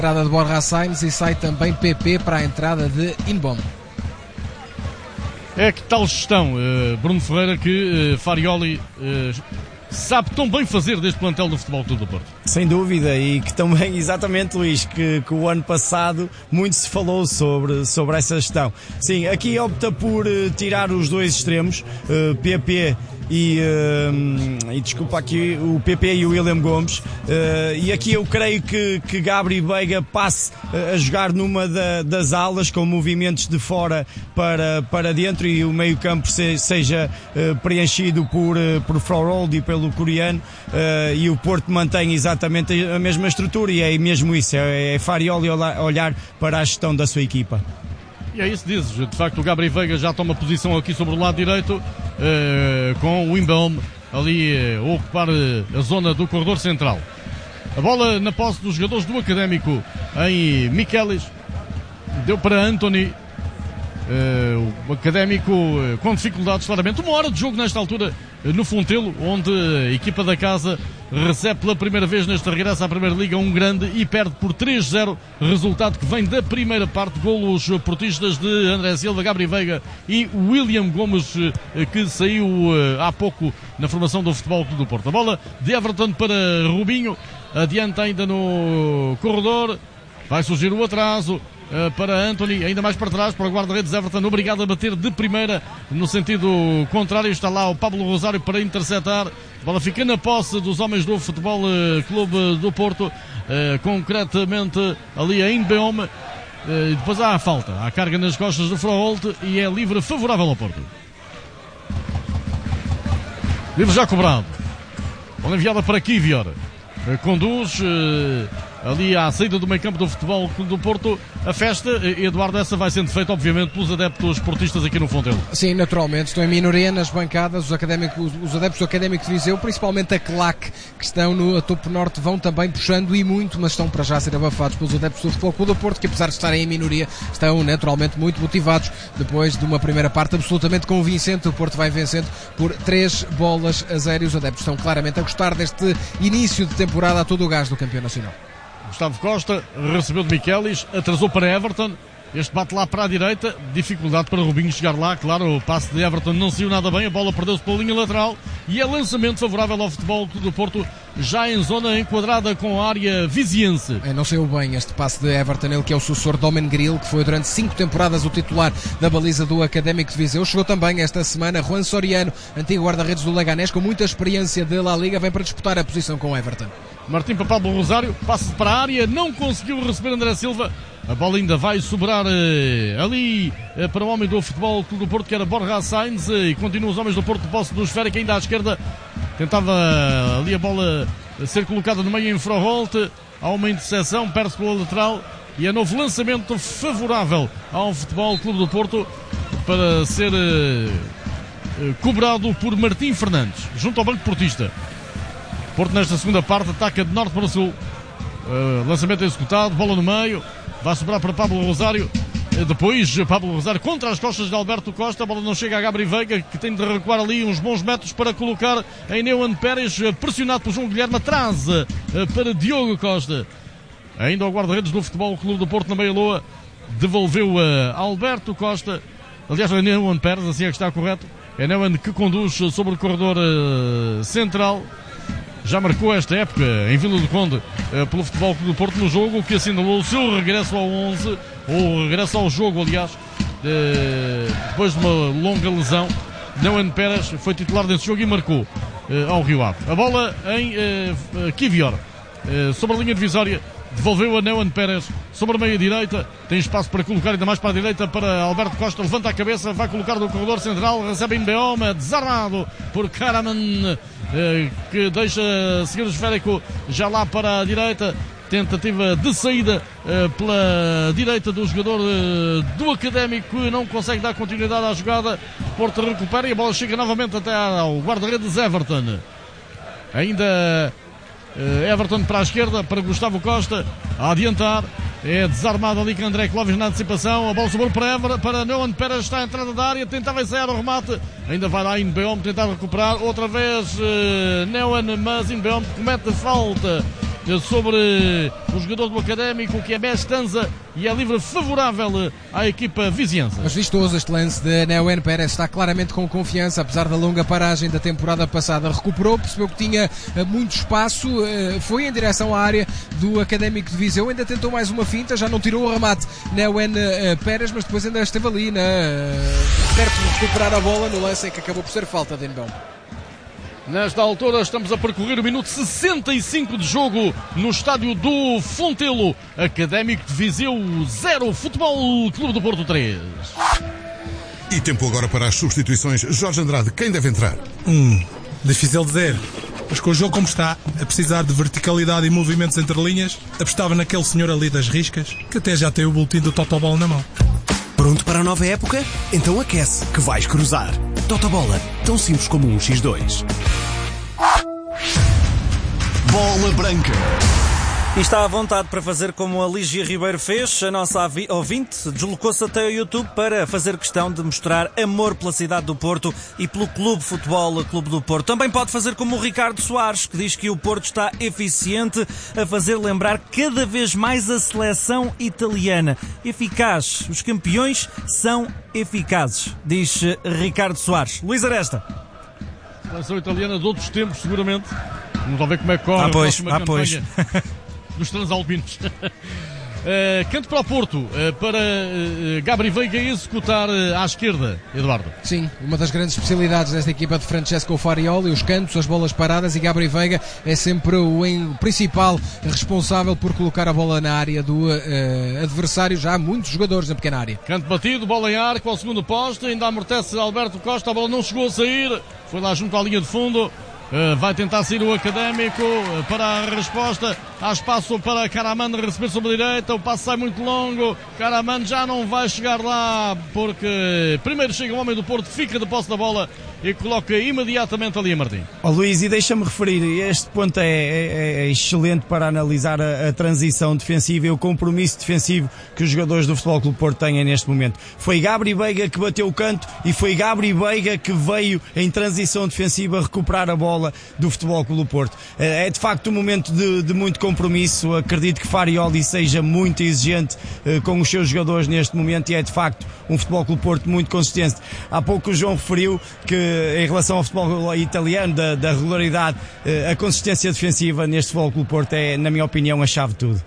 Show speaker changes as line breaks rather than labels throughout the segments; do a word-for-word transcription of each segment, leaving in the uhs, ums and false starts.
entrada de Borja Sainz e sai também P P para a entrada de Inbom.
É que tal gestão, uh, Bruno Ferreira, que uh, Farioli uh, sabe tão bem fazer deste plantel do Futebol Clube do Porto.
Sem dúvida, e que também, exatamente, Luís, que, que o ano passado muito se falou sobre, sobre essa gestão. Sim, aqui opta por uh, tirar os dois extremos, uh, P P e, uh, e desculpa aqui, o P P e o William Gomes, uh, e aqui eu creio que, que Gabri Veiga passe uh, a jogar numa da, das alas com movimentos de fora para, para dentro e o meio campo se, seja uh, preenchido por, uh, por Frorold e pelo coreano, uh, e o Porto mantém exatamente a mesma estrutura, e é mesmo isso, é, é Farioli olhar para a gestão da sua equipa.
E é isso que dizes, de facto o Gabri Veiga já toma posição aqui sobre o lado direito, uh, com o Inbaum ali uh, a ocupar uh, a zona do corredor central. A bola na posse dos jogadores do Académico em Michelis, deu para Anthony, uh, o Académico uh, com dificuldades claramente, uma hora de jogo nesta altura uh, no Fontelo, onde a equipa da casa recebe pela primeira vez neste regresso à Primeira Liga um grande e perde por três zero, resultado que vem da primeira parte, golos portistas de André Silva, Gabri Veiga e William Gomes, que saiu há pouco na formação do Futebol Clube do Porto. A bola de Everton para Rubinho, adiante ainda no corredor, vai surgir o atraso para Anthony, ainda mais para trás, para o guarda-redes Everton, obrigado a bater de primeira no sentido contrário. Está lá o Pablo Rosário para interceptar. A bola fica na posse dos homens do Futebol Clube do Porto, concretamente ali a Inbeom. Depois há a falta, há a carga nas costas do Froholt e é livre favorável ao Porto. Livre já cobrado. Bola enviada para Kivior. Conduz uh, ali à saída do meio campo do Futebol Clube do Porto a festa. Eduardo, essa vai sendo feita obviamente pelos adeptos portistas aqui no Fontelo.
Sim, naturalmente, estão em minoria nas bancadas os, académicos, os adeptos do Académico de Viseu, principalmente a Claque, que estão no topo norte, vão também puxando e muito, mas estão para já a ser abafados pelos adeptos do Futebol Clube do Porto, que apesar de estarem em minoria, estão naturalmente muito motivados. Depois de uma primeira parte absolutamente convincente, o Porto vai vencendo por três bolas a zero e os adeptos estão claramente a gostar deste início de temporada a todo o gás do campeão nacional.
Gustavo Costa recebeu de Michelis, atrasou para Everton, este bate lá para a direita, dificuldade para Rubinho chegar lá, claro, o passe de Everton não saiu nada bem, a bola perdeu-se pela linha lateral e é lançamento favorável ao Futebol Clube do Porto, já em zona enquadrada com a área viziense.
É, não saiu bem este passe de Everton, ele que é o sucessor de Omen Grill, que foi durante cinco temporadas o titular da baliza do Académico de Viseu. Chegou também esta semana Juan Soriano, antigo guarda-redes do Leganés, com muita experiência de La Liga, vem para disputar a posição com Everton.
Martim para Pablo Rosário, passe para a área, não conseguiu receber André Silva. A bola ainda vai sobrar eh, ali eh, para o homem do Futebol Clube do Porto, que era Borja Sainz, eh, e continua os homens do Porto de posse do esférico ainda à esquerda. Tentava ali a bola ser colocada no meio em Froholt. Há uma interseção, perde-se pela lateral e é novo lançamento favorável ao Futebol Clube do Porto para ser eh, eh, cobrado por Martim Fernandes, junto ao banco portista. Porto nesta segunda parte ataca de norte para o sul. Uh, lançamento executado, bola no meio, vai sobrar para Pablo Rosário. Uh, depois Pablo Rosário contra as costas de Alberto Costa. A bola não chega a Gabri Veiga, que tem de recuar ali uns bons metros para colocar em Neuan Pérez, uh, pressionado por João Guilherme, atrás uh, para Diogo Costa. Ainda o guarda-redes do Futebol Clube do Porto na meia-loa devolveu a uh, Alberto Costa. Aliás, é Neuan Pérez, assim é que está correto. É Neuan que conduz sobre o corredor uh, central. Já marcou esta época em Vila do Conde eh, pelo Futebol Clube do Porto, no jogo que assinalou o seu regresso ao onze, ou regresso ao jogo, aliás, eh, depois de uma longa lesão. Neuan Pérez foi titular desse jogo e marcou eh, ao Rio Ave. A bola em eh, Kivior, eh, sobre a linha divisória, devolveu a Neuan Pérez sobre a meia direita, tem espaço para colocar ainda mais para a direita para Alberto Costa, levanta a cabeça, vai colocar no corredor central, recebe em Beoma, desarmado por Karaman, eh, que deixa seguir o esférico já lá para a direita. Tentativa de saída eh, pela direita do jogador eh, do Académico, que não consegue dar continuidade à jogada. Porto recupera e a bola chega novamente até ao guarda-redes Everton. Ainda eh, Everton para a esquerda, para Gustavo Costa, a adiantar. É desarmado ali com André Clóvis na antecipação. A bola sobrou para, Ever, para Neuan Pérez, está à entrada da área, tentava ensaiar o remate. Ainda vai lá Inbeom tentar recuperar. Outra vez uh, Neuan, mas Inbeom comete falta sobre o jogador do Académico, que é Mestanza, e é livre favorável à equipa viziense.
Mas vistoso este lance de Neuen Pérez, está claramente com confiança, apesar da longa paragem da temporada passada. Recuperou, percebeu que tinha muito espaço, foi em direção à área do Académico de Viseu, ainda tentou mais uma finta, já não tirou o remate Neuen Pérez, mas depois ainda esteve ali, na... perto de recuperar a bola no lance em que acabou por ser falta de Embão.
Nesta altura estamos a percorrer o minuto sessenta e cinco de jogo no estádio do Fontelo. Académico de Viseu zero, Futebol Clube do Porto três.
E tempo agora para as substituições. Jorge Andrade, quem deve entrar?
Hum, difícil dizer. Mas com o jogo como está, a precisar de verticalidade e movimentos entre linhas, apostava naquele senhor ali das riscas, que até já tem o boletim do Totobola na mão.
Pronto para a nova época? Então aquece, que vais cruzar. Totobola, tão simples como um xis dois. Bola Branca.
E está à vontade para fazer como a Lígia Ribeiro fez. A nossa ouvinte deslocou-se até ao YouTube para fazer questão de mostrar amor pela cidade do Porto e pelo Clube Futebol Clube do Porto. Também pode fazer como o Ricardo Soares, que diz que o Porto está eficiente a fazer lembrar cada vez mais a seleção italiana. Eficaz. Os campeões são eficazes, diz Ricardo Soares. Luís Aresta.
Seleção italiana de outros tempos, seguramente. Vamos lá ver como é que corre
ah, pois,
a próxima
ah,
campanha
pois.
dos transalpinos. Uh, canto para o Porto, uh, para uh, Gabri Veiga executar uh, à esquerda, Eduardo.
Sim, uma das grandes especialidades desta equipa de Francesco Farioli, os cantos, as bolas paradas, e Gabri Veiga é sempre o em, principal responsável por colocar a bola na área do uh, adversário. Já há muitos jogadores na pequena área.
Canto batido, bola em arco ao segundo poste, ainda amortece Alberto Costa, a bola não chegou a sair, foi lá junto à linha de fundo. Uh, vai tentar sair o Académico uh, para a resposta. Há espaço para Karaman receber sobre a direita. O passo sai muito longo. Karaman já não vai chegar lá, porque primeiro chega o homem do Porto, fica de posse da bola e coloca imediatamente ali a Martim.
Oh, Luís, e deixa-me referir, este ponto é, é, é excelente para analisar a, a transição defensiva e o compromisso defensivo que os jogadores do Futebol Clube Porto têm neste momento. Foi Gabri Veiga que bateu o canto e foi Gabri Veiga que veio em transição defensiva recuperar a bola do Futebol Clube Porto. É de facto um momento de, de muito compromisso. Acredito que Farioli seja muito exigente uh, com os seus jogadores neste momento e é de facto um Futebol Clube Porto muito consistente. Há pouco o João referiu que em relação ao futebol italiano, da, da regularidade, uh, a consistência defensiva neste Futebol Clube Porto é, na minha opinião, a chave de tudo.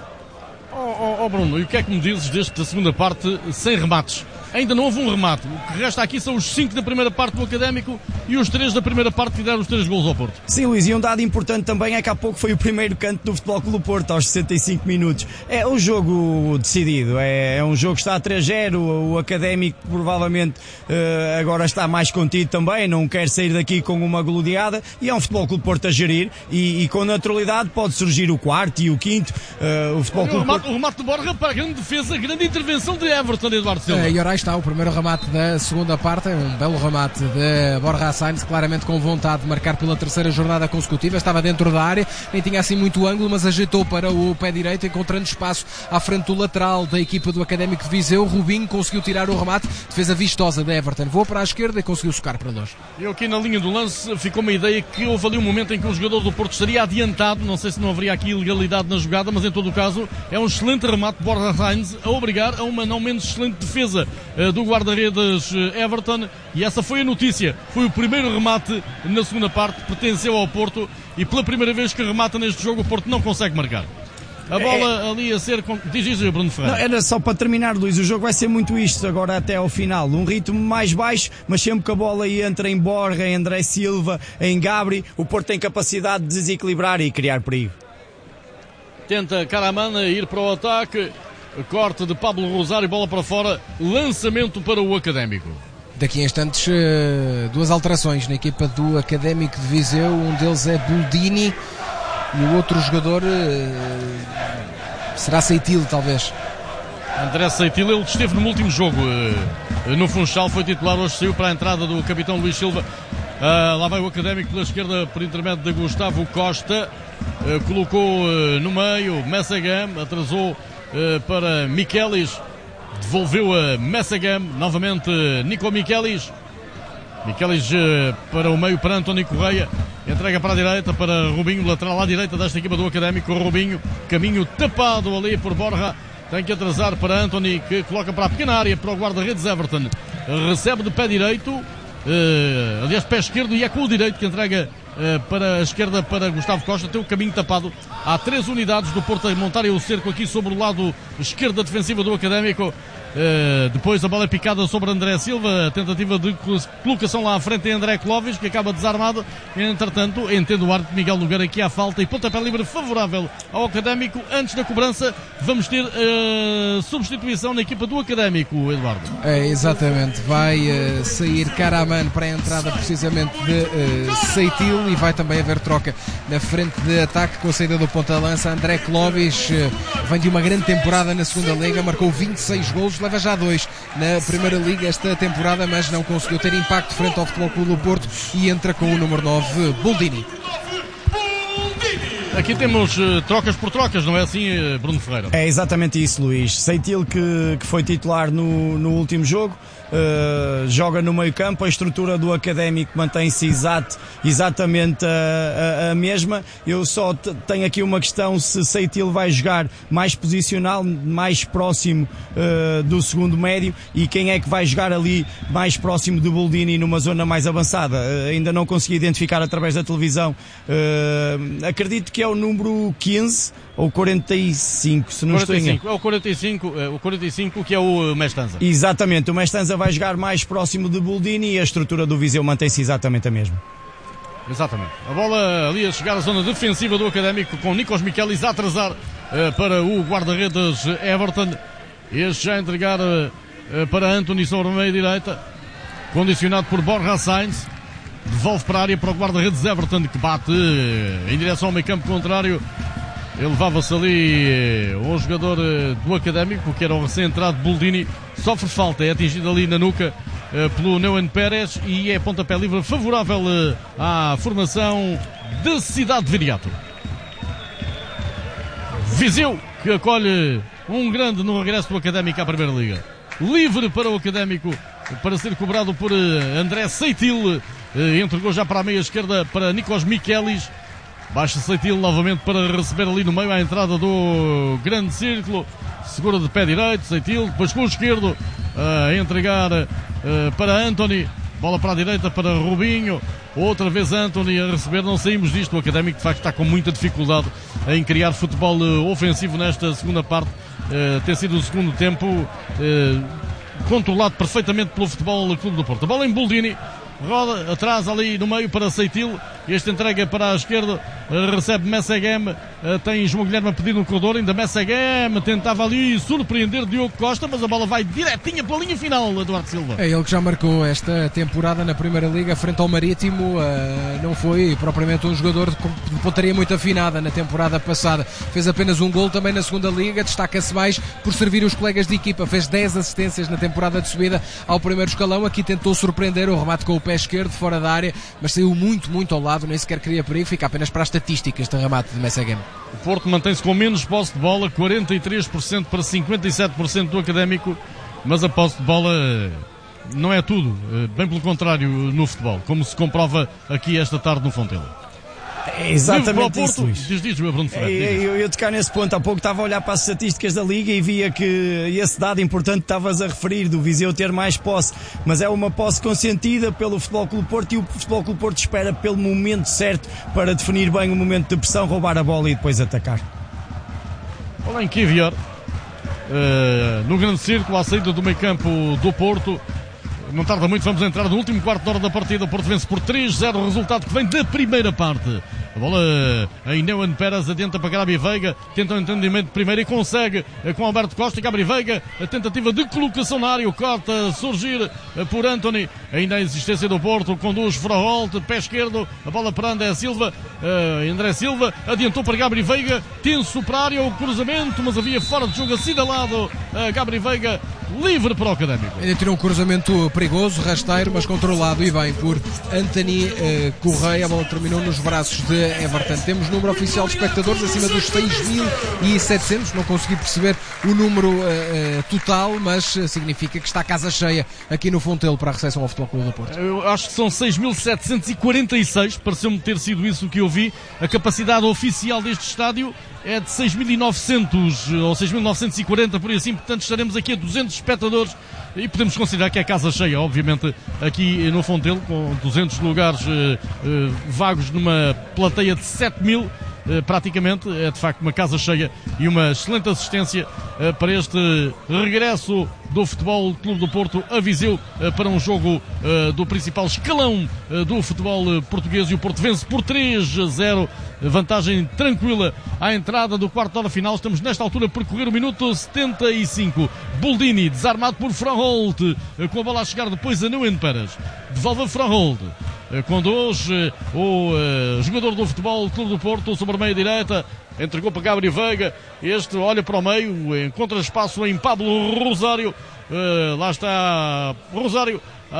Oh, oh, oh Bruno, e o que é que me dizes desta segunda parte sem remates? Ainda não houve um remate. O que resta aqui são os cinco da primeira parte do Académico e os três da primeira parte que deram os três golos ao Porto.
Sim, Luís, e um dado importante também é que há pouco foi o primeiro canto do Futebol Clube do Porto, aos sessenta e cinco minutos. É um jogo decidido, é, é um jogo que está a três zero, o Académico provavelmente uh, agora está mais contido também, não quer sair daqui com uma goleada, e é um Futebol Clube do Porto a gerir, e, e com naturalidade pode surgir o quarto e o quinto. Uh, o Futebol Clube
o, remate,
Porto...
o remate de Borja para a grande defesa, grande intervenção de Everton, Eduardo Silva.
É, e ora está o primeiro remate da segunda parte, é um belo remate de Borja Sainz, claramente com vontade de marcar pela terceira jornada consecutiva. Estava dentro da área, nem tinha assim muito ângulo, mas ajeitou para o pé direito, encontrando espaço à frente do lateral da equipa do Académico de Viseu. Rubinho conseguiu tirar o remate, defesa vistosa da Everton, voou para a esquerda e conseguiu socar para longe.
Eu aqui na linha do lance ficou uma ideia que houve ali um momento em que o jogador do Porto estaria adiantado, não sei se não haveria aqui ilegalidade na jogada, mas em todo o caso é um excelente remate de Borja Sainz a obrigar a uma não menos excelente defesa uh, do guarda-redes Everton, e essa foi a notícia. Foi o primeiro remate na segunda parte, pertenceu ao Porto e pela primeira vez que remata neste jogo o Porto não consegue marcar. A bola é... ali a ser... Diz isso, Bruno Ferreira.
Não, era só para terminar, Luís, o jogo vai ser muito isto agora até ao final. Um ritmo mais baixo, mas sempre que a bola entra em Borja, em André Silva, em Gabri, o Porto tem capacidade de desequilibrar e criar perigo.
Tenta Karaman ir para o ataque. Corte de Pablo Rosário, bola para fora, lançamento para o Académico.
Daqui a instantes, duas alterações na equipa do Académico de Viseu. Um deles é Boldini e o outro jogador será Seitil, talvez.
André Seitil, ele esteve no último jogo no Funchal, foi titular, hoje saiu para a entrada do capitão Luís Silva. Uh, lá vai o Académico pela esquerda por intermédio de Gustavo Costa, uh, colocou uh, no meio Messagam, atrasou Uh, para Michelis, devolveu a Messagam, novamente uh, Nico Michelis, Miquelis para o meio, para António Correia. Entrega para a direita, para Rubinho, lateral à direita desta equipa do Académico. Rubinho, caminho tapado ali por Borja. Tem que atrasar para Anthony, que coloca para a pequena área, para o guarda-redes Everton. Recebe de pé direito, uh, aliás, pé esquerdo, e é com o direito que entrega uh, para a esquerda para Gustavo Costa. Tem o caminho tapado. Há três unidades do Porto a montarem o cerco aqui sobre o lado esquerdo da defensiva do Académico. Uh, depois a bola é picada sobre André Silva, a tentativa de colocação lá à frente em André Clóvis, que acaba desarmado. Entretanto, entende o árbitro Miguel Nogueira que há falta e pontapé livre favorável ao Académico. Antes da cobrança vamos ter uh, substituição na equipa do Académico, Eduardo.
É, exatamente, vai uh, sair Karaman para a entrada precisamente de uh, Seitil, e vai também haver troca na frente de ataque com a saída do ponta-lança. André Clóvis uh, vem de uma grande temporada na segunda liga, marcou vinte e seis golos, leva já dois na primeira liga esta temporada, mas não conseguiu ter impacto frente ao Futebol Clube do Porto, e entra com o número nove, Boldini.
Aqui temos uh, trocas por trocas, não é assim, uh, Bruno Ferreira?
É exatamente isso, Luís. Seitil, que, que foi titular no, no último jogo, uh, joga no meio campo. A estrutura do Académico mantém-se exato, exatamente a, a, a mesma. Eu só t- tenho aqui uma questão: se Seitil vai jogar mais posicional, mais próximo uh, do segundo médio, e quem é que vai jogar ali mais próximo de Boldini numa zona mais avançada. Uh, ainda não consegui identificar através da televisão. Uh, acredito que é o número quinze ou quarenta e cinco, se não
quarenta e cinco,
estou
é o quarenta e cinco, é o quarenta e cinco que é o Mestanza.
Exatamente, o Mestanza vai jogar mais próximo de Boldini, e a estrutura do Viseu mantém-se exatamente a mesma.
Exatamente. A bola ali a chegar à zona defensiva do Académico, com Nikos Miquelis a atrasar uh, para o guarda-redes Everton. Este já a entregar uh, uh, para Anthony sobre a meia-direita, condicionado por Borja Sainz. Devolve para a área para o guarda-redes Everton, que bate uh, em direção ao meio-campo contrário. Ele levava-se ali uh, um jogador uh, do Académico, que era o recém-entrado Boldini. Sofre falta, é atingido ali na nuca uh, pelo Neuan Pérez, e é pontapé livre favorável uh, à formação da cidade de Viriato. Viseu, que acolhe um grande no regresso do Académico à Primeira Liga. Livre para o Académico, para ser cobrado por uh, André Seitil. Uh, entregou já para a meia esquerda para Nikos Miquelis. Baixa Seitil novamente para receber ali no meio à entrada do grande círculo. Segura de pé direito, Seitil, depois com o esquerdo a uh, entregar uh, para Anthony. Bola para a direita para Rubinho. Outra vez Anthony a receber. Não saímos disto. O Académico de facto está com muita dificuldade em criar futebol uh, ofensivo nesta segunda parte. Uh, tem sido o segundo tempo uh, controlado perfeitamente pelo Futebol Clube do Porto. A bola em Boldini. Roda atrás ali no meio para Seitil. Este entrega para a esquerda, recebe Messegem, tem João Guilherme a pedir no corredor, ainda Messegem tentava ali surpreender Diogo Costa, mas a bola vai direitinha pela linha final, Eduardo Silva.
É ele que já marcou esta temporada na Primeira Liga frente ao Marítimo. Uh, não foi propriamente um jogador de pontaria muito afinada na temporada passada. Fez apenas um gol também na Segunda Liga, destaca-se mais por servir os colegas de equipa. Fez dez assistências na temporada de subida ao primeiro escalão. Aqui tentou surpreender o remate com o pé esquerdo fora da área, mas saiu muito, muito ao lado, nem sequer queria perigo. Fica apenas para as estatísticas de remate de Messegem.
O Porto mantém-se com menos posse de bola, quarenta e três por cento para cinquenta e sete por cento do Académico, mas a posse de bola não é tudo, bem pelo contrário no futebol, como se comprova aqui esta tarde no Fontela.
É exatamente
Porto,
isso, Luís.
Diz, diz, Bruno Ferreira,
eu, eu ia tocar nesse ponto. Há pouco estava a olhar para as estatísticas da Liga e via que esse dado importante que estavas a referir, do Viseu ter mais posse, mas é uma posse consentida pelo Futebol Clube Porto, e o Futebol Clube Porto espera pelo momento certo para definir bem o momento de pressão, roubar a bola e depois atacar.
Olá em Kivior, uh, no grande círculo, à saída do meio campo do Porto. Não tarda muito, vamos entrar no último quarto de hora da partida. O Porto vence por três zero, o resultado que vem da primeira parte. A bola em Neuan Pérez, atenta para Gabi Veiga, tenta o um entendimento de primeira e consegue com Alberto Costa. Gabi Veiga, a tentativa de colocação na área, o corta surgir por Anthony. Ainda a existência do Porto, conduz Fraholt, pé esquerdo, a bola para André Silva. Uh, André Silva adiantou para Gabi Veiga, tenso para a área, o cruzamento, mas havia fora de jogo assinalado. Uh, Gabi Veiga livre para o Académico.
Ele tirou um cruzamento perigoso, rasteiro, mas controlado e bem por Anthony uh, Correia. A bola terminou nos braços de Everton. Temos número oficial de espectadores acima dos seis mil e setecentos. Não consegui perceber o número uh, uh, total, mas uh, significa que está a casa cheia aqui no Fontelo para a recepção ao Futebol Clube do Porto.
Eu acho que são seis mil setecentos e quarenta e seis, pareceu-me ter sido isso que eu vi. A capacidade oficial deste estádio é de seis mil e novecentos ou seis mil novecentos e quarenta, por aí assim, portanto estaremos aqui a duzentos espectadores e podemos considerar que é casa cheia, obviamente, aqui no Fontelo, com duzentos lugares eh, eh, vagos numa plateia de sete mil. Uh, praticamente é de facto uma casa cheia e uma excelente assistência uh, para este regresso do Futebol Clube do Porto a Viseu uh, para um jogo uh, do principal escalão uh, do futebol uh, português, e o Porto vence por três a zero, vantagem tranquila à entrada do quarto de hora final. Estamos nesta altura a percorrer o minuto setenta e cinco. Boldini desarmado por Froholt, uh, com a bola a chegar depois a Nuno Pérez, devolve a Froholt. Quando hoje o uh, jogador do Futebol Clube do Porto sobre a meia direita entregou para Gabriel Veiga, este olha para o meio, encontra espaço em Pablo Rosário, uh, lá está Rosário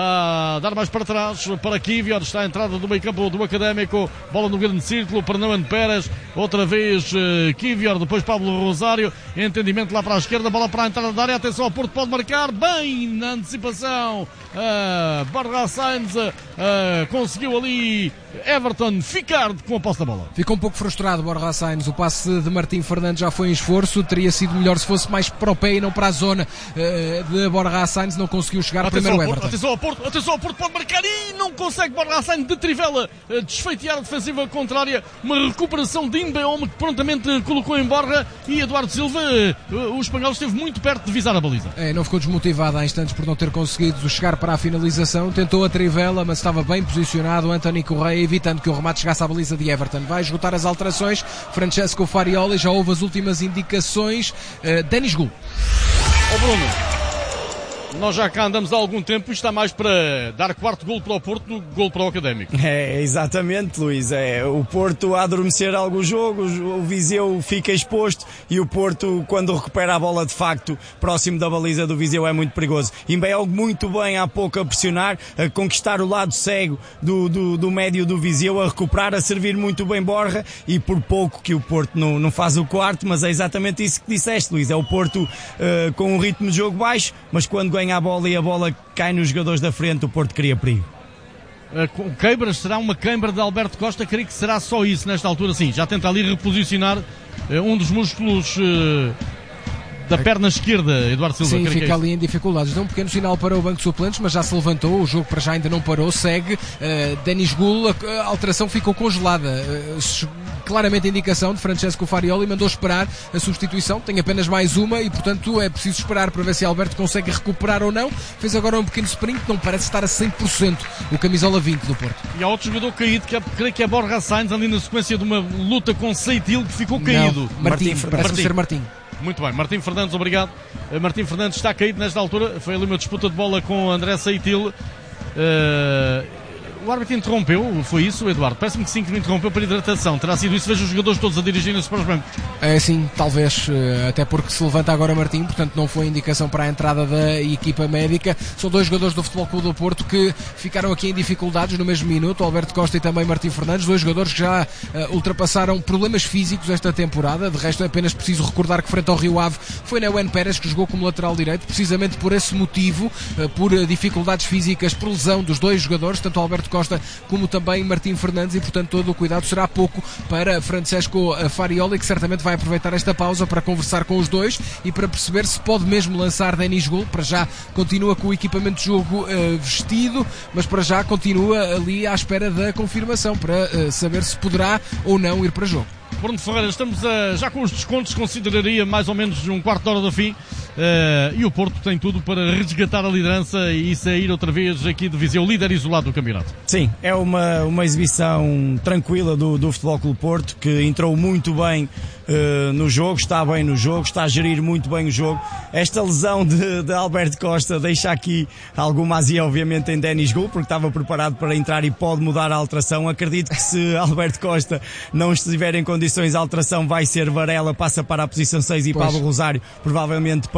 a dar mais para trás para Kivior, está a entrada do meio campo do Académico, bola no grande círculo para Nuno Pérez, outra vez uh, Kivior, depois Pablo Rosário, entendimento lá para a esquerda, bola para a entrada da área, atenção ao Porto, pode marcar bem na antecipação, uh, Borja Sainz uh, conseguiu ali Everton ficar com a posse da bola.
Ficou um pouco frustrado Borja Sainz, o passe de Martim Fernandes já foi em esforço, teria sido melhor se fosse mais para o pé e não para a zona uh, de Borja Sainz, não conseguiu chegar,
atenção
primeiro
ao
Everton.
Porto, atenção ao Porto, atenção ao Porto, pode marcar e não consegue Borja Sainz de trivela uh, desfeitear a defensiva contrária, uma recuperação de Imbeome que prontamente colocou em Borja, e Eduardo Silva, uh, o espanhol esteve muito perto de visar a baliza.
É, não ficou desmotivado há instantes por não ter conseguido chegar para a finalização, tentou a trivela, mas estava bem posicionado Anthony Correia, evitando que o remate chegasse à baliza de Everton. Vai esgotar as alterações Francesco Farioli, já houve as últimas indicações. uh, Denis Gul.
Ó Bruno, nós já cá andamos há algum tempo e está mais para dar quarto golo para o Porto do que golo para o Académico.
É, exatamente, Luís. É, o Porto a adormecer alguns jogos, o Viseu fica exposto e o Porto, quando recupera a bola de facto próximo da baliza do Viseu, é muito perigoso. Imbeel muito bem há pouco a pressionar, a conquistar o lado cego do, do, do médio do Viseu, a recuperar, a servir muito bem Borja, e por pouco que o Porto não, não faz o quarto, mas é exatamente isso que disseste, Luís. É o Porto uh, com um ritmo de jogo baixo, mas quando ganha a bola e a bola cai nos jogadores da frente, o Porto cria perigo.
Uh, queimbras, será uma queimbra de Alberto Costa? Creio que será só isso nesta altura, sim. Já tenta ali reposicionar uh, um dos músculos uh, da perna esquerda, Eduardo Silva.
Sim, fica
é
ali em dificuldades. Deu um pequeno sinal para o banco de suplentes, mas já se levantou. O jogo para já ainda não parou. Segue. Uh, Denis Gul, a, a alteração ficou congelada. Uh, claramente a indicação de Francesco Farioli, mandou esperar a substituição. Tem apenas mais uma e, portanto, é preciso esperar para ver se Alberto consegue recuperar ou não. Fez agora um pequeno sprint, não parece estar a cem por cento o camisola vinte do Porto.
E há outro jogador caído, que é, creio que é Borja Sainz, ali na sequência de uma luta com Seitil, que ficou caído.
Não, Martim,
Martim,
parece
Martim.
ser Martim.
Muito bem, Martim Fernandes, obrigado. Uh, Martim Fernandes está caído nesta altura. Foi ali uma disputa de bola com André Seitil. Uh, o árbitro interrompeu, foi isso, Eduardo? Parece-me que sim, que não interrompeu para hidratação. Terá sido isso, vejo os jogadores todos a dirigirem-se para os bancos.
É sim, talvez, até porque se levanta agora Martim, portanto não foi indicação para a entrada da equipa médica. São dois jogadores do Futebol Clube do Porto que ficaram aqui em dificuldades no mesmo minuto, Alberto Costa e também Martim Fernandes, dois jogadores que já uh, ultrapassaram problemas físicos esta temporada. De resto é apenas preciso recordar que frente ao Rio Ave foi Nuno Pérez que jogou como lateral direito, precisamente por esse motivo, uh, por uh, dificuldades físicas, por lesão dos dois jogadores, tanto Alberto Costa como também Martim Fernandes, e portanto todo o cuidado será pouco para Francesco Farioli, que certamente vai aproveitar esta pausa para conversar com os dois e para perceber se pode mesmo lançar Denis Gul. Para já continua com o equipamento de jogo uh, vestido, mas para já continua ali à espera da confirmação para uh, saber se poderá ou não ir para jogo.
Bruno Ferreira, estamos a, já com os descontos, consideraria mais ou menos um quarto de hora do fim, uh, e o Porto tem tudo para resgatar a liderança e sair outra vez aqui de Viseu, líder isolado do campeonato.
Sim, é uma, uma exibição tranquila do, do Futebol Clube Porto, que entrou muito bem uh, no jogo, está bem no jogo, está a gerir muito bem o jogo. Esta lesão de, de Alberto Costa deixa aqui alguma azia, obviamente, em Denis Gul, porque estava preparado para entrar e pode mudar a alteração. Acredito que se Alberto Costa não estiver em condições, a alteração vai ser Varela, passa para a posição seis, e
pois.
Pablo Rosário provavelmente para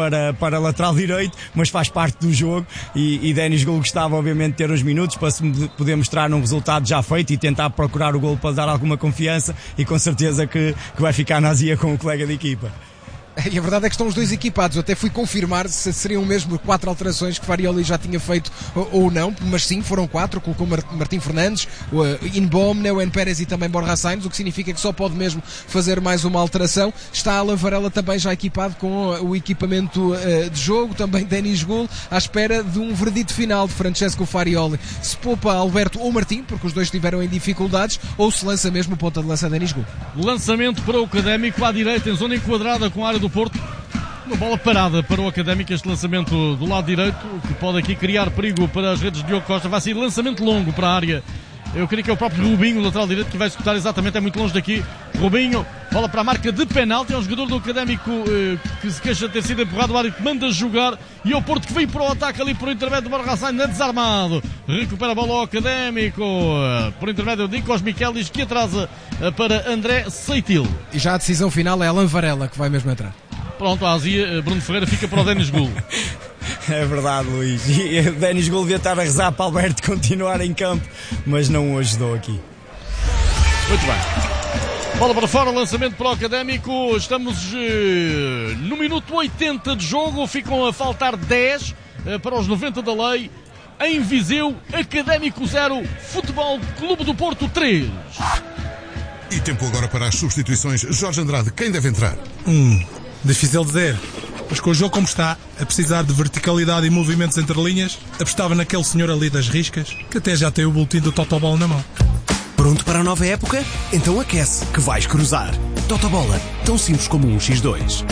para, para lateral direito, mas faz parte do jogo e, e Denis Gol gostava obviamente de ter uns minutos para se poder mostrar um resultado já feito e tentar procurar o gol para dar alguma confiança e com certeza que, que vai ficar na azia com o colega de equipa.
E a verdade é que estão os dois equipados. Eu até fui confirmar se seriam mesmo quatro alterações que Farioli já tinha feito ou não, mas sim, foram quatro. Colocou Martim Fernandes, Inbom, Neuen Pérez e também Borja Sainz, o que significa que só pode mesmo fazer mais uma alteração. Está Alan Varela também já equipado com o equipamento de jogo, também Denis Gol, à espera de um verdito final de Francesco Farioli. Se poupa Alberto ou Martim, porque os dois estiveram em dificuldades, ou se lança mesmo o ponta de lança Denis Gol.
Lançamento para o Académico à direita, em zona enquadrada com a área do Porto. Uma bola parada para o Académico, este lançamento do lado direito, que pode aqui criar perigo para as redes de Diogo Costa. Vai ser lançamento longo para a área. Eu creio que é o próprio Rubinho, o lateral direito, que vai executar exatamente, é muito longe daqui. Rubinho, bola para a marca de penalti. É um jogador do Académico eh, que se queixa de ter sido empurrado. O árbitro manda jogar. E é o Porto que veio para o ataque ali por intermédio de Borja Sainz, desarmado. Recupera a bola ao Académico eh, por intermédio de Nikos Mikelis, que atrasa eh, para André Seitil.
E já a decisão final é Alan Varela, que vai mesmo entrar.
Pronto, a azia, Bruno Ferreira fica para o Denis Gol.
É verdade, Luís. E o Denis Gol devia estar a rezar para Alberto continuar em campo, mas não o ajudou aqui.
Muito bem. Bola para fora, lançamento para o Académico. Estamos uh, no minuto oitenta de jogo. Ficam a faltar dez uh, para os noventa da lei. Em Viseu, Académico zero, Futebol Clube do Porto três.
E tempo agora para as substituições. Jorge Andrade, quem deve entrar?
Hum, difícil dizer. Mas com o jogo como está, a precisar de verticalidade e movimentos entre linhas, apostava naquele senhor ali das riscas, que até já tem o boletim do Totobola na mão.
Pronto para a nova época? Então aquece, que vais cruzar. Totobola, tão simples como um xis dois.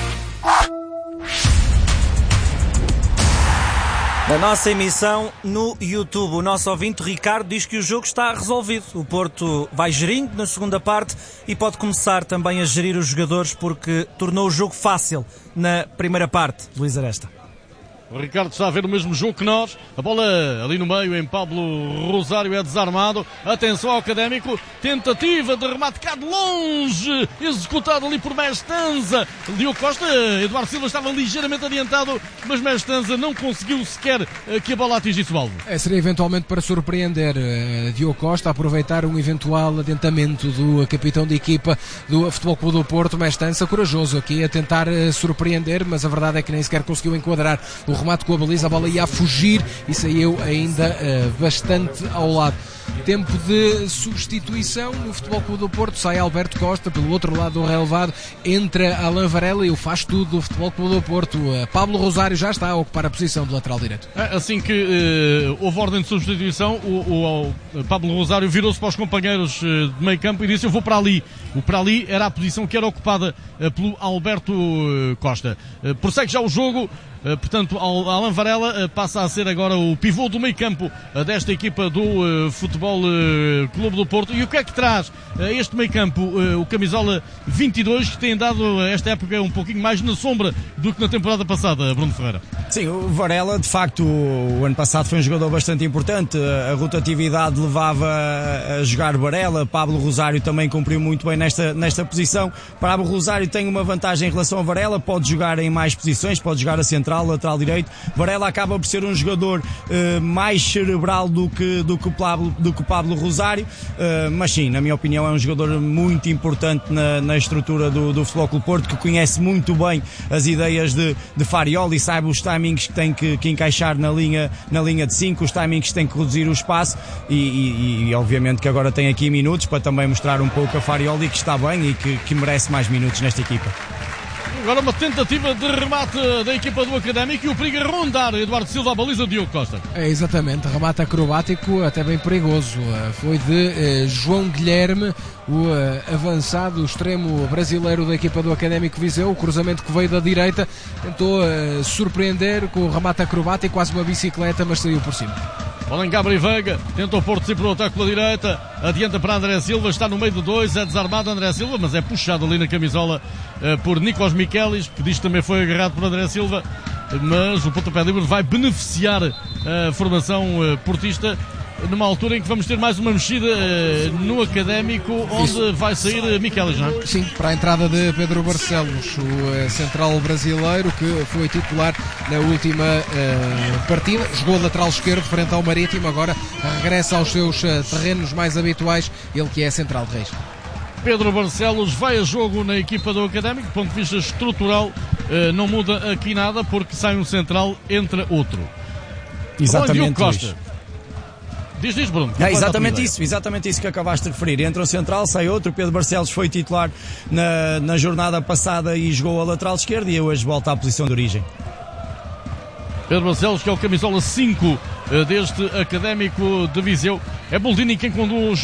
Na nossa emissão no YouTube, o nosso ouvinte Ricardo diz que o jogo está resolvido. O Porto vai gerindo na segunda parte e pode começar também a gerir os jogadores porque tornou o jogo fácil na primeira parte. Luís Aresta.
O Ricardo está a ver o mesmo jogo que nós. A bola ali no meio em Pablo Rosário é desarmado. Atenção ao Académico. Tentativa de remate cá de longe. Executado ali por Mestanza. Diogo Costa, Eduardo Silva estava ligeiramente adiantado, mas Mestanza não conseguiu sequer que a bola atingisse o alvo.
É, seria eventualmente para surpreender uh, Diogo Costa, aproveitar um eventual adiantamento do capitão de equipa do Futebol Clube do Porto, Mestanza, corajoso aqui a tentar uh, surpreender, mas a verdade é que nem sequer conseguiu enquadrar o remate com a baliza, a bola ia a fugir e saiu ainda uh, bastante ao lado. Tempo de substituição no Futebol Clube do Porto, sai Alberto Costa, pelo outro lado do relevado entra Alan Varela e o faz tudo do Futebol Clube do Porto. uh, Pablo Rosário já está a ocupar a posição do lateral direito.
Assim que uh, houve ordem de substituição, o, o, o Pablo Rosário virou-se para os companheiros uh, de meio campo e disse: eu vou para ali. O para ali era a posição que era ocupada uh, pelo Alberto uh, Costa. Uh, prossegue já o jogo. Uh, portanto, Alan Varela uh, passa a ser agora o pivô do meio campo uh, desta equipa do uh, Futebol uh, Clube do Porto. E o que é que traz uh, este meio campo? Uh, o camisola vinte e dois, que tem dado uh, esta época um pouquinho mais na sombra do que na temporada passada, Bruno Ferreira.
Sim, o Varela, de facto, o ano passado foi um jogador bastante importante. A rotatividade levava a jogar Varela. Pablo Rosário também cumpriu muito bem nesta, nesta posição. Pablo Rosário tem uma vantagem em relação a Varela, pode jogar em mais posições, pode jogar a central, lateral direito. Varela acaba por ser um jogador uh, mais cerebral do que, do que, o, Pablo, do que o Pablo Rosário, uh, mas sim, na minha opinião é um jogador muito importante na, na estrutura do, do Futebol Clube Porto, que conhece muito bem as ideias de, de Farioli, sabe os timings que tem que, que encaixar na linha, na linha de cinco, os timings que tem que reduzir o espaço e, e, e obviamente que agora tem aqui minutos para também mostrar um pouco a Farioli que está bem e que, que merece mais minutos nesta equipa.
Agora uma tentativa de remate da equipa do Académico e o perigo a rondar Eduardo Silva, a baliza de Diogo Costa.
É, exatamente, remate acrobático, até bem perigoso. Foi de uh, João Guilherme, o uh, avançado, o extremo brasileiro da equipa do Académico Viseu. O cruzamento que veio da direita tentou uh, surpreender com o remate acrobático, quase uma bicicleta, mas saiu por cima.
Bola em Gabriel Veiga, tenta o Porto sempre no ataque pela direita, adianta para André Silva, está no meio de dois, é desarmado André Silva, mas é puxado ali na camisola uh, por Nikos Mikelis, que diz que também foi agarrado por André Silva, mas o pontapé livre vai beneficiar a formação uh, portista. numa altura em que vamos ter mais uma mexida uh, no Académico, onde Isso. vai sair uh, Miquelis, não é?
Sim, para a entrada de Pedro Barcelos, o uh, central brasileiro que foi titular na última uh, partida, jogou lateral esquerdo frente ao Marítimo, agora regressa aos seus uh, terrenos mais habituais, ele que é central de Reis.
Pedro Barcelos vai a jogo na equipa do Académico, do ponto de vista estrutural uh, não muda aqui nada, porque sai um central, entra outro.
Exatamente.
Bom, Costa. Diz, diz, Bruno.
É exatamente isso, exatamente isso que acabaste de referir. Entra um central, sai outro. Pedro Barcelos foi titular na, na jornada passada e jogou a lateral esquerda e hoje volta à posição de origem.
Pedro Barcelos, que é o camisola cinco deste Académico de Viseu. É Boldini quem conduz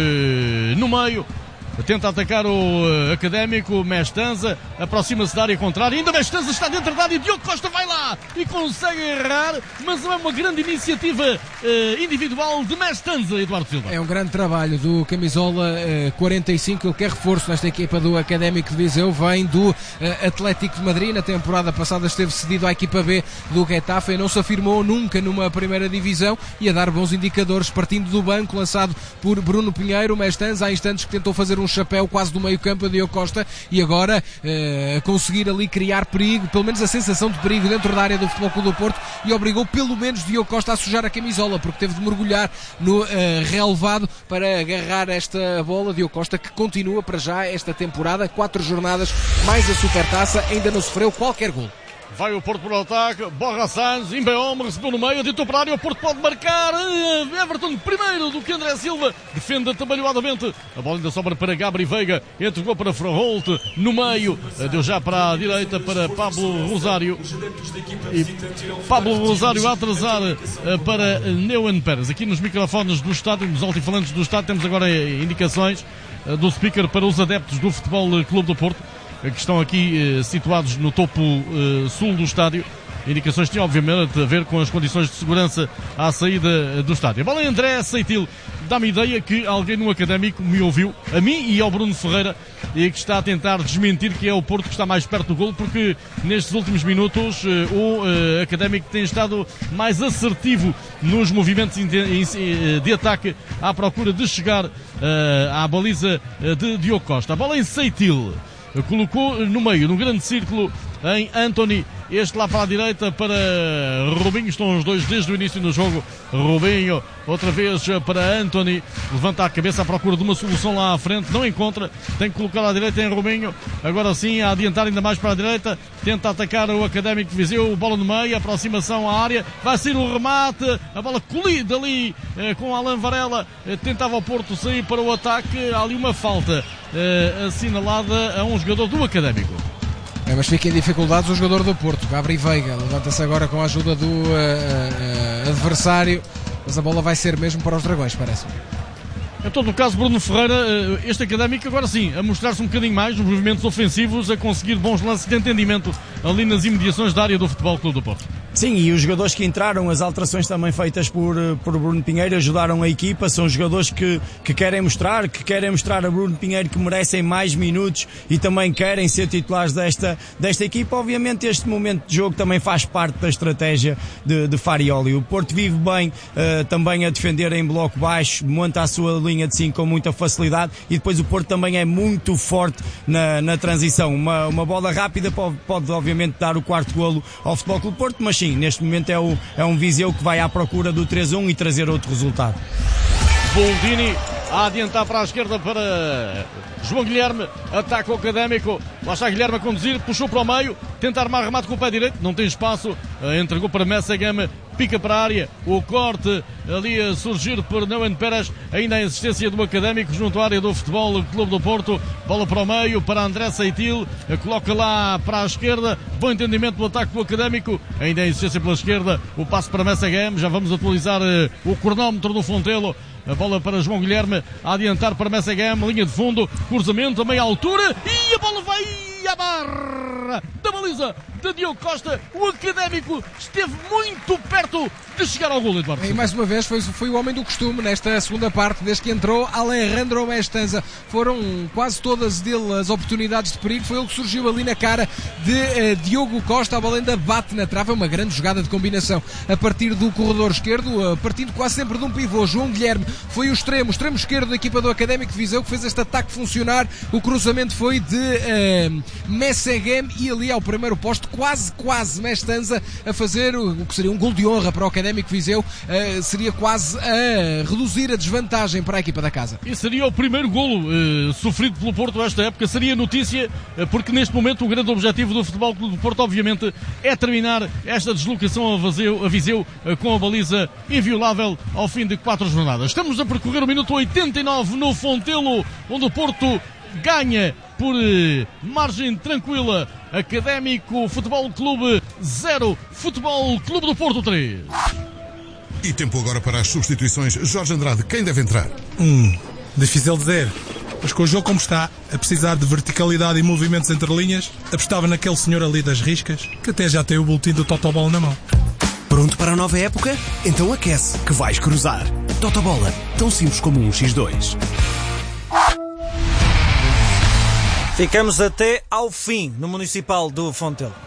uh, no meio. Tenta atacar o uh, Académico, Mestanza, aproxima-se da área contrária, ainda Mestanza está dentro da área, Diogo Costa vai lá e consegue errar, mas não é uma grande iniciativa uh, individual de Mestanza, Eduardo Silva.
É um grande trabalho do camisola uh, quarenta e cinco, ele quer reforço nesta equipa do Académico de Viseu, vem do uh, Atlético de Madrid, na temporada passada esteve cedido à equipa B do Getafe e não se afirmou nunca numa primeira divisão e a dar bons indicadores, partindo do banco, lançado por Bruno Pinheiro. Mestanza há instantes que tentou fazer um chapéu quase do meio campo a Diogo Costa e agora uh, a conseguir ali criar perigo, pelo menos a sensação de perigo dentro da área do Futebol Clube do Porto, e obrigou pelo menos Diogo Costa a sujar a camisola, porque teve de mergulhar no uh, relevado para agarrar esta bola. Diogo Costa que continua para já esta temporada, quatro jornadas mais a Supertaça, ainda não sofreu qualquer gol.
Vai o Porto para o ataque, Borja Sainz, Imbeom, recebeu no meio, adiantou para a área, o Porto pode marcar, Everton primeiro do que André Silva, defende atabalhoadamente, a bola ainda sobra para Gabri Veiga, entregou para Froholt, no meio, deu já para a direita para Pablo Rosário, e Pablo Rosário a atrasar para Neuan Pérez. Aqui nos microfones do estádio, nos altifalantes do estádio, temos agora indicações do speaker para os adeptos do Futebol Clube do Porto, que estão aqui eh, situados no topo eh, sul do estádio. Indicações tinham obviamente a ver com as condições de segurança à saída do estádio. A bola em André Seitil, dá-me ideia que alguém no Académico me ouviu, a mim e ao Bruno Ferreira, e que está a tentar desmentir que é o Porto que está mais perto do golo, porque nestes últimos minutos eh, o eh, Académico tem estado mais assertivo nos movimentos de ataque à procura de chegar eh, à baliza de Diogo Costa. A bola em Seitil, colocou no meio, no grande círculo, em Anthony, este lá para a direita para Robinho, estão os dois desde o início do jogo. Robinho, outra vez para Anthony, levanta a cabeça à procura de uma solução lá à frente, não encontra, tem que colocar à direita em Robinho, agora sim a adiantar ainda mais para a direita, tenta atacar o Académico de Viseu, bola no meio, aproximação à área, vai ser o remate, a bola colida ali eh, com Alan Varela, eh, tentava o Porto sair para o ataque, há ali uma falta eh, assinalada a um jogador do Académico.
É, mas fica em dificuldades o jogador do Porto, Gabri Veiga, levanta-se agora com a ajuda do uh, uh, adversário, mas a bola vai ser mesmo para os Dragões, parece.
Em todo o caso, Bruno Ferreira, este Académico agora sim, a mostrar-se um bocadinho mais nos movimentos ofensivos, a conseguir bons lances de entendimento ali nas imediações da área do Futebol Clube do Porto.
Sim, e os jogadores que entraram, as alterações também feitas por, por Bruno Pinheiro ajudaram a equipa, são jogadores que, que querem mostrar, que querem mostrar a Bruno Pinheiro que merecem mais minutos e também querem ser titulares desta, desta equipa. Obviamente este momento de jogo também faz parte da estratégia de, de Farioli. O Porto vive bem uh, também a defender em bloco baixo, monta a sua linha de cinco com muita facilidade e depois o Porto também é muito forte na, na transição. Uma, uma bola rápida pode, pode obviamente dar o quarto golo ao Futebol Clube do Porto, mas sim, neste momento é, o, é um Viseu que vai à procura do três a um e trazer outro resultado.
Boldini a adiantar para a esquerda para João Guilherme, ataca o Académico, lá está Guilherme a conduzir, puxou para o meio, tenta armar remate com o pé direito, não tem espaço, entregou para Messegama, pica para a área, o corte ali a surgir por Neuan Pérez, ainda a insistência do Académico junto à área do Futebol Clube do Porto, bola para o meio, para André Seitil, coloca lá para a esquerda, bom entendimento do ataque do Académico, ainda a insistência pela esquerda, o passo para Messegama, já vamos atualizar uh, o cronómetro do Fontelo, a bola para João Guilherme, a adiantar para Messegama, linha de fundo, cruzamento a meia altura e a bola vai à barra da baliza de Diogo Costa. O Académico esteve muito perto de chegar ao gol, Eduardo.
E mais uma vez foi, foi o homem do costume nesta segunda parte, desde que entrou Alejandro Mestanza. Foram quase todas dele as oportunidades de perigo. Foi ele que surgiu ali na cara de uh, Diogo Costa. A bola ainda bate na trave. É uma grande jogada de combinação a partir do corredor esquerdo, uh, partindo quase sempre de um pivô. João Guilherme foi o extremo, extremo esquerdo da equipa do Académico de Viseu, que fez este ataque funcionar. O cruzamento foi de uh, Messegem e ali ao primeiro posto, quase, quase Mestanza a fazer o, o que seria um gol de honra para o Académico de Viseu. Uh, seria quase a reduzir a desvantagem para a equipa da casa.
E seria o primeiro golo uh, sofrido pelo Porto esta época. Seria notícia, uh, porque neste momento o grande objetivo do Futebol Clube do Porto, obviamente, é terminar esta deslocação a Viseu, a Viseu uh, com a baliza inviolável ao fim de quatro jornadas. Estamos a percorrer o minuto oitenta e nove no Fontelo, onde o Porto ganha por uh, margem tranquila. Académico Futebol Clube zero, Futebol Clube do Porto três.
E tempo agora para as substituições. Jorge Andrade, quem deve entrar?
Hum, difícil dizer. Mas com o jogo como está, a precisar de verticalidade e movimentos entre linhas, apostava naquele senhor ali das riscas, que até já tem o boletim do Totobola na mão.
Pronto para a nova época? Então aquece, que vais cruzar. Totobola, tão simples como um xis dois.
Ficamos até ao fim no Municipal do Fontelo.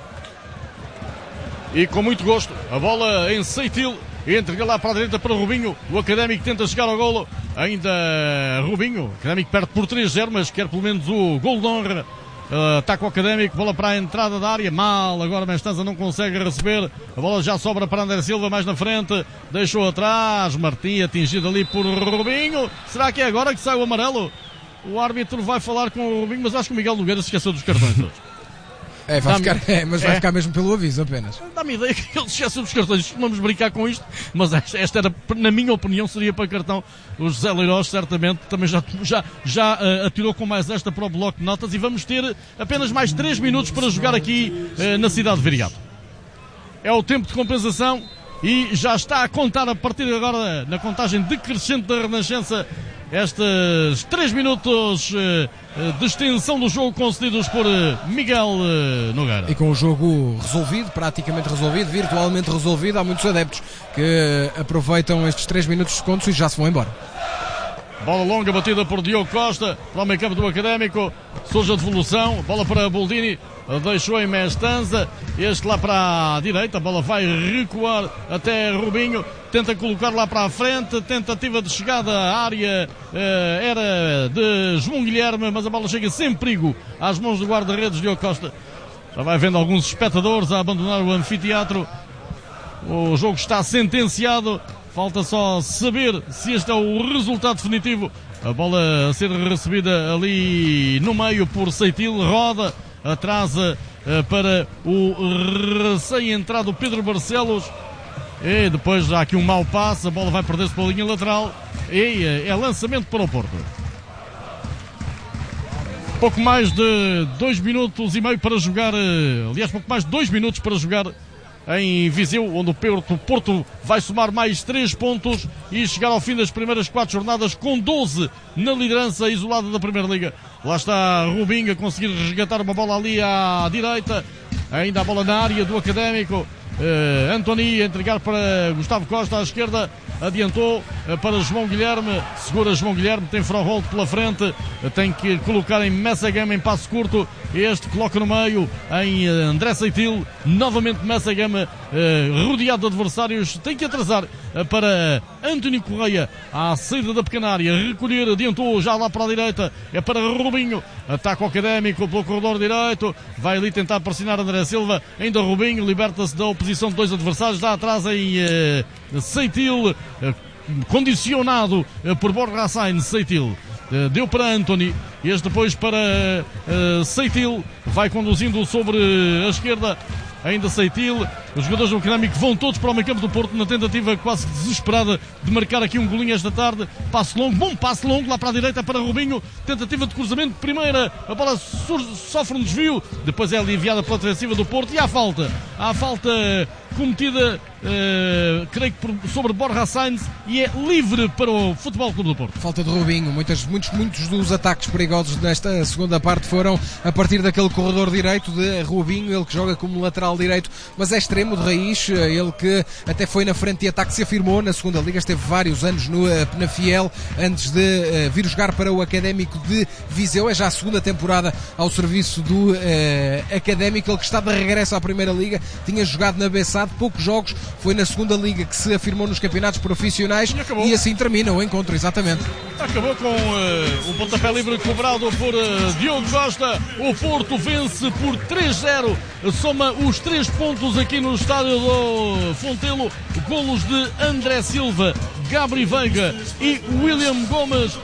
E com muito gosto, a bola em Seitil, entrega lá para a direita para Rubinho. O Académico tenta chegar ao golo. Ainda Rubinho, o Académico perde por três zero, mas quer pelo menos o gol de honra. Uh, ataca o Académico, bola para a entrada da área, mal, agora Mestanza não consegue receber, a bola já sobra para André Silva mais na frente, deixou atrás, Martim atingido ali por Rubinho. Será que é agora que sai o amarelo? O árbitro vai falar com o Rubinho, mas acho que o Miguel Nogueira se esqueceu dos cartões todos.
É, vai ficar, é, mas vai é. ficar mesmo pelo aviso apenas.
Dá-me ideia que ele se esqueceu dos cartões. Vamos brincar com isto, mas esta era, na minha opinião, seria para cartão. O José Leirós certamente também já, já, já uh, atirou com mais esta para o bloco de notas e vamos ter apenas mais três minutos para jogar aqui uh, na cidade de Viriato. É o tempo de compensação e já está a contar a partir de agora, na contagem decrescente da Renascença, estes três minutos uh, de extensão do jogo concedidos por uh, Miguel uh, Nogueira.
E com o jogo resolvido, praticamente resolvido, virtualmente resolvido, há muitos adeptos que aproveitam estes três minutos de desconto e já se vão embora.
Bola longa batida por Diogo Costa para o meio campo do Académico. Surge a devolução, bola para Boldini, deixou em Mestanza, este lá para a direita, a bola vai recuar até Rubinho, tenta colocar lá para a frente, tentativa de chegada à área eh, era de João Guilherme, mas a bola chega sem perigo às mãos do guarda-redes Diogo Costa. Já vai vendo alguns espectadores a abandonar o anfiteatro. O jogo está sentenciado. Falta só saber se este é o resultado definitivo. A bola a ser recebida ali no meio por Seitil, roda, atrasa uh, para o recém-entrado Pedro Barcelos. E depois há aqui um mau passe, a bola vai perder-se pela linha lateral. E uh, é lançamento para o Porto. Pouco mais de dois minutos e meio para jogar, uh, aliás, pouco mais de dois minutos para jogar em Viseu, onde o Porto, o Porto vai somar mais três pontos e chegar ao fim das primeiras quatro jornadas com doze na liderança isolada da Primeira Liga. Lá está Rubinho a conseguir resgatar uma bola ali à direita, ainda a bola na área do Académico. Uh, Antoni a entregar para Gustavo Costa à esquerda, adiantou uh, para João Guilherme, segura João Guilherme, tem Froholt pela frente, uh, tem que colocar em Messegem em passo curto, este coloca no meio em uh, André Seitil, novamente Messegem uh, rodeado de adversários, tem que atrasar uh, para António Correia à saída da pequena área, recolher, adiantou já lá para a direita, é para Rubinho, ataca o Académico pelo corredor direito, vai ali tentar pressionar André Silva, ainda Rubinho, liberta-se da oposição de dois adversários, dá atrás em uh, Seitil, uh, condicionado uh, por Borja Sainz. Seitil uh, deu para Antoni, este depois para uh, Seitil, vai conduzindo sobre a esquerda, ainda Seitil, Os jogadores do Académico vão todos para o meio campo do Porto na tentativa quase desesperada de marcar aqui um golinho esta tarde. Passo longo, bom passo longo lá para a direita para Rubinho. Tentativa de cruzamento de primeira. A bola sofre um desvio. Depois é aliviada pela defensiva do Porto. E há falta. Há falta cometida, uh, creio que por, sobre Borja Sainz, e é livre para o Futebol Clube do Porto.
Falta de Rubinho. Muitas, muitos, muitos dos ataques perigosos nesta segunda parte foram a partir daquele corredor direito de Rubinho, ele que joga como lateral direito, mas é extremo de raiz, ele que até foi na frente de ataque, se afirmou na segunda liga, esteve vários anos no Penafiel antes de uh, vir jogar para o Académico de Viseu. É já a segunda temporada ao serviço do uh, Académico, ele que está de regresso à Primeira Liga, tinha jogado na Bessade poucos jogos, foi na segunda liga que se afirmou nos campeonatos profissionais e, e assim termina o encontro, exatamente.
Acabou com uh, o pontapé livre cobrado por uh, Diogo Costa. O Porto vence por três zero, soma os três pontos aqui no estádio do Fontelo. Golos de André Silva, Gabri Veiga e William Gomes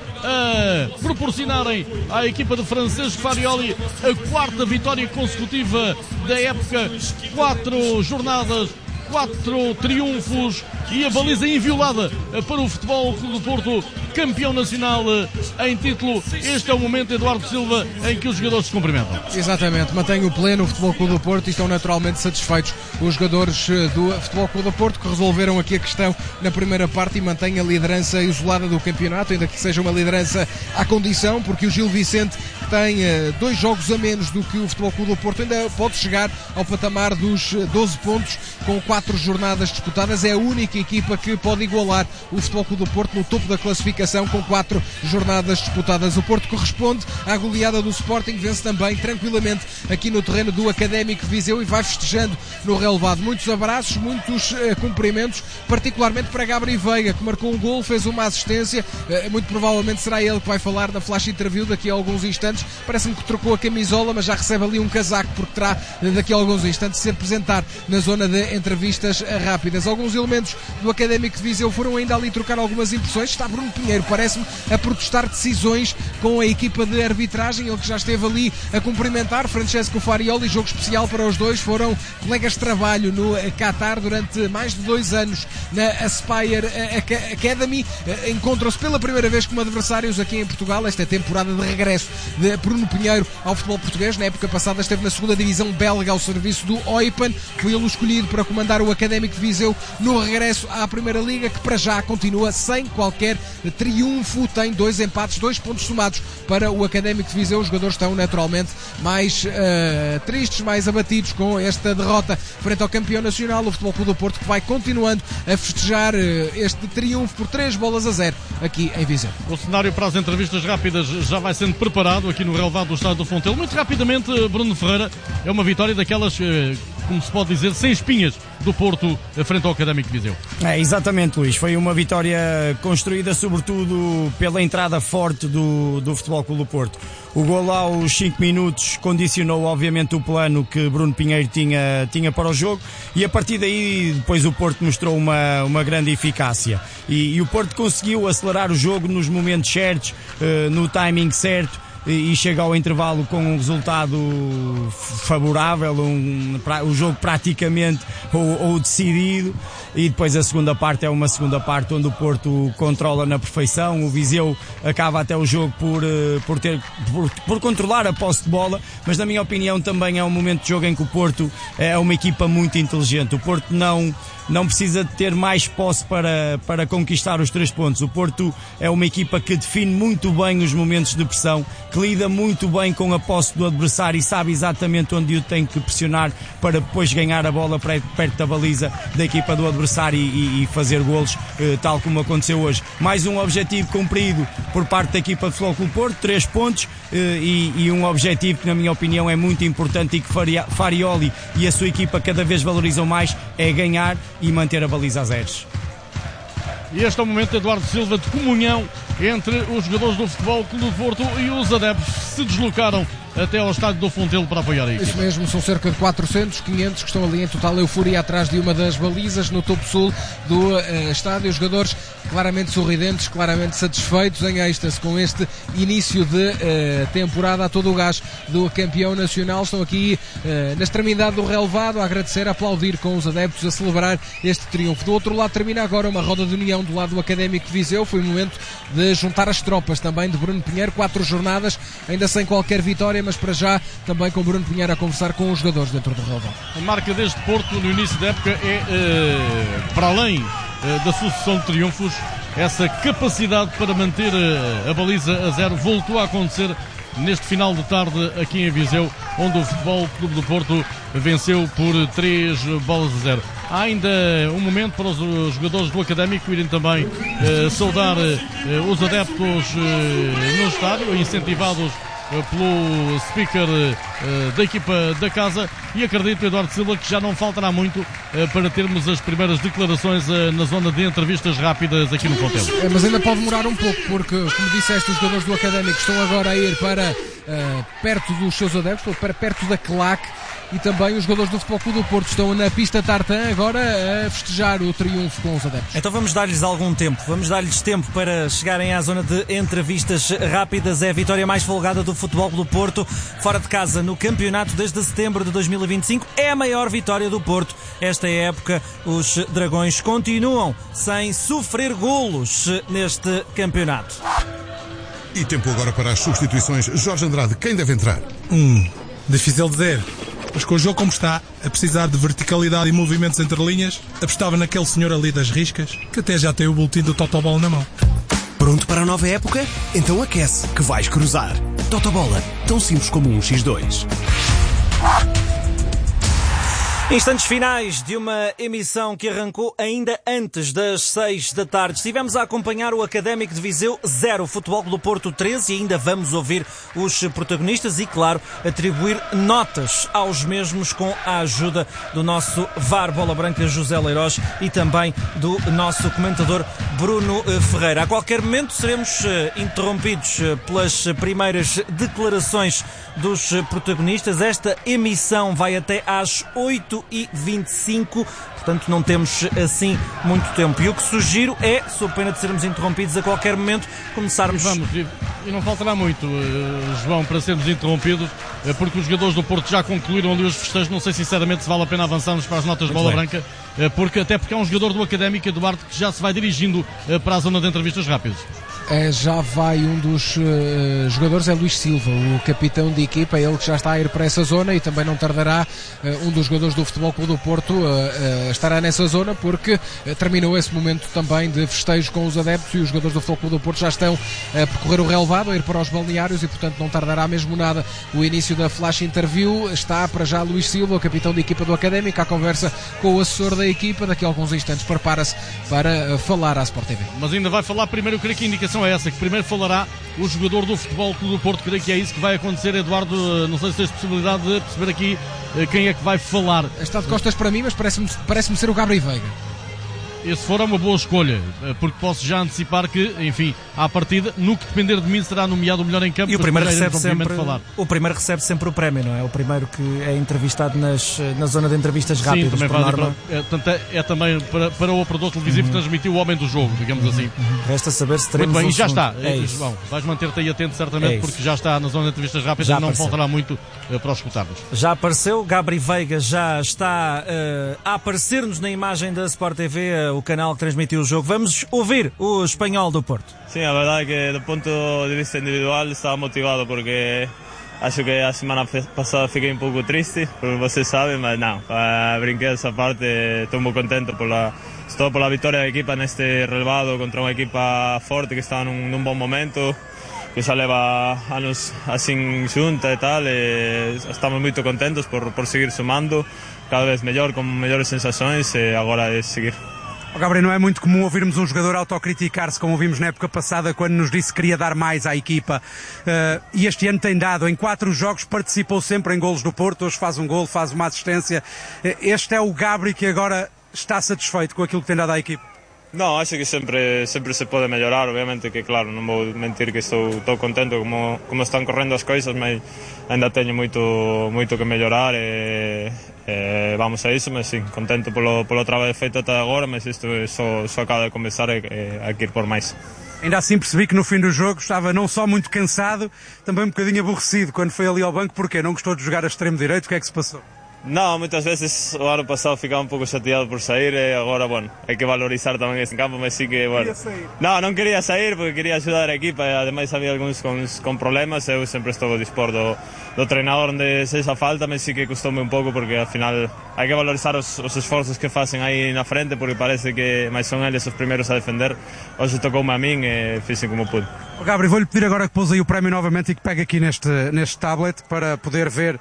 a proporcionarem à equipa de Francesco Farioli a quarta vitória consecutiva da época. Quatro jornadas, quatro triunfos e a baliza inviolada para o Futebol Clube do Porto, campeão nacional em título. Este é o momento, Eduardo Silva, em que os jogadores se cumprimentam.
Exatamente, mantém o pleno o Futebol Clube do Porto e estão naturalmente satisfeitos os jogadores do Futebol Clube do Porto, que resolveram aqui a questão na primeira parte e mantêm a liderança isolada do campeonato, ainda que seja uma liderança à condição, porque o Gil Vicente tem dois jogos a menos do que o Futebol Clube do Porto, ainda pode chegar ao patamar dos doze pontos com quatro jornadas disputadas. É a única equipa que pode igualar o Futebol Clube do Porto no topo da classificação com quatro jornadas disputadas. O Porto corresponde à goleada do Sporting, vence também tranquilamente aqui no terreno do Académico de Viseu e vai festejando no relevado. Muitos abraços, muitos uh, cumprimentos, particularmente para Gabri Veiga, que marcou um gol, fez uma assistência, uh, muito provavelmente será ele que vai falar na flash interview daqui a alguns instantes. Parece-me que trocou a camisola, mas já recebe ali um casaco, porque terá daqui a alguns instantes de se apresentar na zona de entrevistas rápidas. Alguns elementos do Académico de Viseu foram ainda ali trocar algumas impressões. Está Bruno Pinheiro, parece-me, a protestar decisões com a equipa de arbitragem, ele que já esteve ali a cumprimentar Francesco Farioli. Jogo especial para os dois, foram colegas de trabalho no Qatar durante mais de dois anos na Aspire Academy, encontram-se pela primeira vez como adversários aqui em Portugal. Esta é a temporada de regresso de Bruno Pinheiro ao futebol português. Na época passada esteve na segunda divisão belga ao serviço do Eupen, foi ele escolhido para comandar o Académico de Viseu no regresso à Primeira Liga, que para já continua sem qualquer triunfo, tem dois empates, dois pontos somados para o Académico de Viseu. Os jogadores estão naturalmente mais uh, tristes, mais abatidos com esta derrota frente ao campeão nacional, o Futebol Clube do Porto, que vai continuando a festejar uh, este triunfo por três bolas a zero aqui em Viseu.
O cenário para as entrevistas rápidas já vai sendo preparado aqui no relevado do estádio do Fontelo. Muito rapidamente, Bruno Ferreira, é uma vitória daquelas, como se pode dizer, sem espinhas do Porto frente ao Académico de Viseu.
É, exatamente, Luís. Foi uma vitória construída sobretudo pela entrada forte do, do Futebol Clube do Porto. O gol aos cinco minutos condicionou obviamente o plano que Bruno Pinheiro tinha, tinha para o jogo, e a partir daí depois o Porto mostrou uma, uma grande eficácia e, e o Porto conseguiu acelerar o jogo nos momentos certos, uh, no timing certo, e chega ao intervalo com um resultado favorável, um, o jogo praticamente ou, ou decidido, e depois a segunda parte é uma segunda parte onde o Porto controla na perfeição. O Viseu acaba até o jogo por, por, ter, por, por controlar a posse de bola, mas na minha opinião também é um momento de jogo em que o Porto é uma equipa muito inteligente. O Porto não não precisa de ter mais posse para, para conquistar os três pontos. O Porto é uma equipa que define muito bem os momentos de pressão, que lida muito bem com a posse do adversário e sabe exatamente onde o tem que pressionar para depois ganhar a bola perto da baliza da equipa do adversário e, e fazer golos, tal como aconteceu hoje. Mais um objetivo cumprido por parte da equipa de Futebol Clube do Porto, três pontos, e, e um objetivo que na minha opinião é muito importante e que Farioli e a sua equipa cada vez valorizam mais, é ganhar e manter a baliza a zeros.
E este é o momento, Eduardo Silva, de comunhão entre os jogadores do Futebol Clube do Porto e os adeptos que se deslocaram até ao estádio do Fontelo para apoiar a equipa.
Isso mesmo, são cerca de quatrocentos, quinhentos que estão ali em total euforia atrás de uma das balizas no topo sul do uh, estádio. Os jogadores claramente sorridentes, claramente satisfeitos, em êxtase com este início de uh, temporada a todo o gás do campeão nacional. Estão aqui uh, na extremidade do relevado a agradecer, a aplaudir com os adeptos, a celebrar este triunfo. Do outro lado termina agora uma roda de união do lado do Académico de Viseu. Foi o momento de juntar as tropas também de Bruno Pinheiro. Quatro jornadas, ainda sem qualquer vitória, mas para já também com Bruno Pinheiro a conversar com os jogadores dentro do relevado.
A marca deste Porto no início da época é, uh, para além uh, da sucessão de triunfos, essa capacidade para manter uh, a baliza a zero. Voltou a acontecer neste final de tarde aqui em Viseu, onde o Futebol Clube do Porto venceu por três bolas a zero. Há ainda um momento para os jogadores do Académico irem também uh, saudar uh, os adeptos uh, no estádio, incentivados uh, pelo speaker uh, da equipa da casa, e acredito, Eduardo Silva, que já não faltará muito uh, para termos as primeiras declarações uh, na zona de entrevistas rápidas aqui no Fontelo.
É, mas ainda pode demorar um pouco, porque, como disseste, os jogadores do Académico estão agora a ir para uh, perto dos seus adeptos, para perto da claque, e também os jogadores do Futebol Clube do Porto estão na pista Tartan agora a festejar o triunfo com os adeptos.
Então vamos dar-lhes algum tempo, vamos dar-lhes tempo para chegarem à zona de entrevistas rápidas. É a vitória mais folgada do Futebol Clube do Porto fora de casa no campeonato desde setembro de dois mil e vinte e cinco. É a maior vitória do Porto esta época. Os Dragões continuam sem sofrer golos neste campeonato.
E tempo agora para as substituições. Jorge Andrade, quem deve entrar?
Hum, difícil de dizer. Mas com o jogo como está, a precisar de verticalidade e movimentos entre linhas, apostava naquele senhor ali das riscas, que até já tem o boletim do Totobola na mão.
Pronto para a nova época? Então aquece, que vais cruzar. Totobola, tão simples como um xis dois.
Instantes finais de uma emissão que arrancou ainda antes das seis da tarde. Estivemos a acompanhar o Académico de Viseu zero, Futebol Clube do Porto treze, e ainda vamos ouvir os protagonistas e, claro, atribuir notas aos mesmos com a ajuda do nosso V A R Bola Branca José Leiroz e também do nosso comentador Bruno Ferreira. A qualquer momento seremos interrompidos pelas primeiras declarações dos protagonistas. Esta emissão vai até às oito e vinte e cinco, portanto não temos assim muito tempo. E o que sugiro é, sob pena de sermos interrompidos a qualquer momento, começarmos...
Vamos, e não faltará muito, João, para sermos interrompidos, porque os jogadores do Porto já concluíram ali os festejos. Não sei sinceramente se vale a pena avançarmos para as notas de bola branca, porque até porque é um jogador do Académico, Eduardo, que já se vai dirigindo para a zona de entrevistas rápidas.
É, já vai um dos uh, jogadores, é Luís Silva, o capitão de equipa, ele que já está a ir para essa zona, e também não tardará uh, um dos jogadores do Futebol Clube do Porto uh, uh, estará nessa zona, porque uh, terminou esse momento também de festejo com os adeptos, e os jogadores do Futebol Clube do Porto já estão a percorrer o relevado, a ir para os balneários, e portanto não tardará mesmo nada o início da flash interview. Está para já Luís Silva, o capitão de equipa do Académico, à conversa com o assessor da equipa. Daqui a alguns instantes prepara-se para uh, falar à Sport T V.
Mas ainda vai falar primeiro, eu creio que a indicação é essa, que primeiro falará o jogador do Futebol Clube do Porto. Creio que é isso que vai acontecer, Eduardo. Não sei se tens possibilidade de perceber aqui quem é que vai falar.
Está de costas para mim, mas parece-me, parece-me ser o Gabriel Veiga.
E se for é uma boa escolha, porque posso já antecipar que, enfim, à partida, no que depender de mim, será nomeado o melhor em campo.
E o primeiro, recebe sempre, falar. o primeiro recebe sempre o prémio, não é? O primeiro que é entrevistado nas, na zona de entrevistas rápidas.
Sim, também
por norma.
Para, é, é, é também para, para o operador televisivo uhum. transmitir o homem do jogo, digamos uhum. assim.
Uhum. Resta saber se teremos.
Muito bem,
um
e já
segundo.
está. É João, vais manter-te aí atento certamente, é porque já está na zona de entrevistas rápidas, já não apareceu. Faltará muito uh, para os escutarmos.
Já apareceu, Gabriel Veiga já está uh, a aparecer-nos na imagem da Sport T V, uh, o canal que transmitiu o jogo. Vamos ouvir o espanhol do Porto.
Sí, la verdad es que desde el punto de vista individual estaba motivado porque acho que a semana pasada fiquei un poco triste, como você sabe, mas não, brinqué essa parte, estou muy contento por la, todo por la victoria da equipa neste relevado contra uma equipa forte que está num, num bom momento, que já leva anos assim junta e tal, e estamos muito contentos por, por seguir sumando, cada vez melhor, com melhores sensações, e agora é seguir.
Oh, Gabriel, não é muito comum ouvirmos um jogador autocriticar-se, como ouvimos na época passada, quando nos disse que queria dar mais à equipa. Uh, e este ano tem dado. Em quatro jogos participou sempre em golos do Porto. Hoje faz um golo, faz uma assistência. Uh, este é o Gabriel que agora está satisfeito com aquilo que tem dado à equipa?
Não, acho que sempre, sempre se pode melhorar, obviamente que claro, não vou mentir que estou, estou contento como, como estão correndo as coisas, mas ainda tenho muito, muito que melhorar e, e vamos a isso, mas sim, contento pelo, pelo trabalho feito até agora, mas isto só, só acaba de começar e há que ir por mais.
Ainda assim percebi que no fim do jogo estava não só muito cansado, também um bocadinho aborrecido quando foi ali ao banco. Porquê? Não gostou de jogar a extremo direito? O que é que se passou?
Não, muitas vezes o ano passado ficava um pouco chateado por sair e agora, bueno, hay que valorizar também esse campo, mas sim que, bueno... Não, não queria sair porque queria ajudar a equipa, ademais havia alguns com, com problemas, eu sempre estou a dispor do, do treinador onde seja falta, mas sim que custou-me um pouco porque afinal hay que valorizar os, os esforços que fazem aí na frente porque parece que mais são eles os primeiros a defender. Hoje tocou-me a mim e fiz como pude.
Oh, Gabri, vou-lhe pedir agora que pouse aí o prémio novamente e que pegue aqui neste, neste tablet para poder ver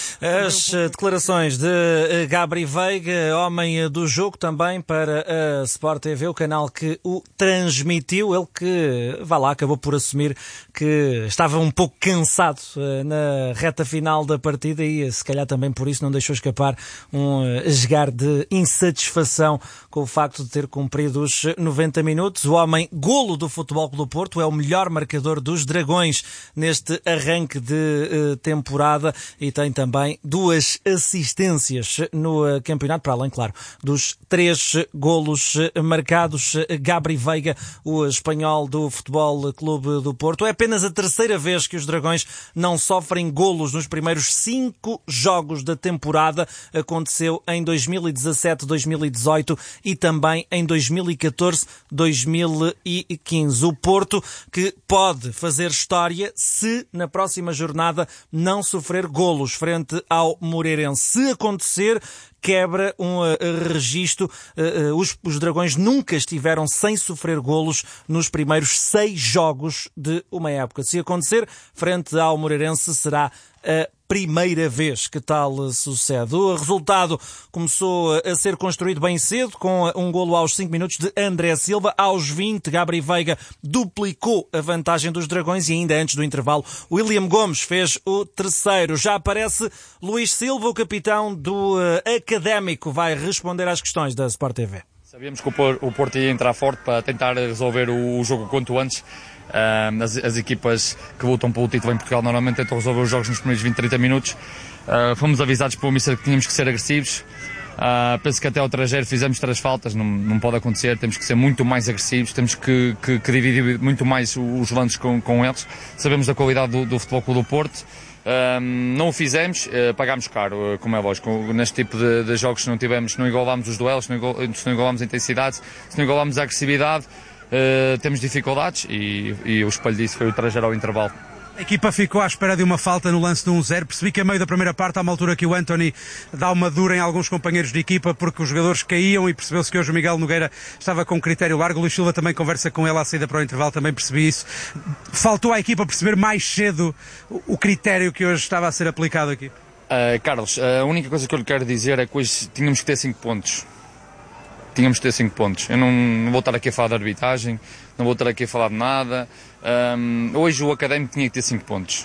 as declarações de Gabri Veiga, homem do jogo, também para a Sport T V, o canal que o transmitiu. Ele que, vá lá, acabou por assumir que estava um pouco cansado na reta final da partida e se calhar também por isso não deixou escapar um esgar de insatisfação com o facto de ter cumprido os noventa minutos. O homem golo do Futebol Clube do Porto, é o melhor marcador dos Dragões neste arranque de temporada e tem também duas assistências no campeonato, para além, claro, dos três golos marcados. Gabri Veiga, o espanhol do Futebol Clube do Porto. É apenas a terceira vez que os Dragões não sofrem golos nos primeiros cinco jogos da temporada. Aconteceu em dois mil e dezassete, dois mil e dezoito e também em dois mil e catorze, dois mil e quinze. O Porto que pode fazer história se na próxima jornada não sofrer golos frente ao Moreirense. Se acontecer, quebra um uh, registro. Uh, uh, os, os Dragões nunca estiveram sem sofrer golos nos primeiros seis jogos de uma época. Se acontecer, frente ao Moreirense, será a primeira vez que tal sucede. O resultado começou a ser construído bem cedo, com um golo aos cinco minutos de André Silva. Aos vinte, Gabri Veiga duplicou a vantagem dos Dragões e ainda antes do intervalo, William Gomes fez o terceiro. Já aparece Luís Silva, o capitão do uh, Académico, vai responder às questões da Sport T V.
Sabíamos que o Porto ia entrar forte para tentar resolver o jogo o quanto antes. Uh, as, as equipas que lutam pelo título em Portugal normalmente tentam resolver os jogos nos primeiros vinte, trinta minutos. Uh, fomos avisados pelo Mister que tínhamos que ser agressivos. Uh, penso que até ao trajeto fizemos três faltas, não, não pode acontecer, temos que ser muito mais agressivos, temos que, que, que dividir muito mais os lances com, com eles. Sabemos da qualidade do, do Futebol Clube do Porto. Uh, não o fizemos, uh, pagámos caro, uh, como é lógico. Neste tipo de, de jogos não tivemos, não igualámos os duelos, se não, igual, não igualámos a intensidade, se não igualámos a agressividade, uh, temos dificuldades e, e o espelho disso foi o trajeto ao intervalo.
A equipa ficou à espera de uma falta no lance de um zero. Percebi que a meio da primeira parte, há uma altura que o Anthony dá uma dura em alguns companheiros de equipa porque os jogadores caíam e percebeu-se que hoje o Miguel Nogueira estava com critério largo. O Luís Silva também conversa com ele à saída para o intervalo, também percebi isso. Faltou à equipa perceber mais cedo o critério que hoje estava a ser aplicado aqui.
Uh, Carlos, a única coisa que eu lhe quero dizer é que hoje tínhamos que ter cinco pontos. Tínhamos que ter cinco pontos. Eu não, não vou estar aqui a falar de arbitragem, não vou estar aqui a falar de nada. Um, hoje o Académico tinha que ter cinco pontos.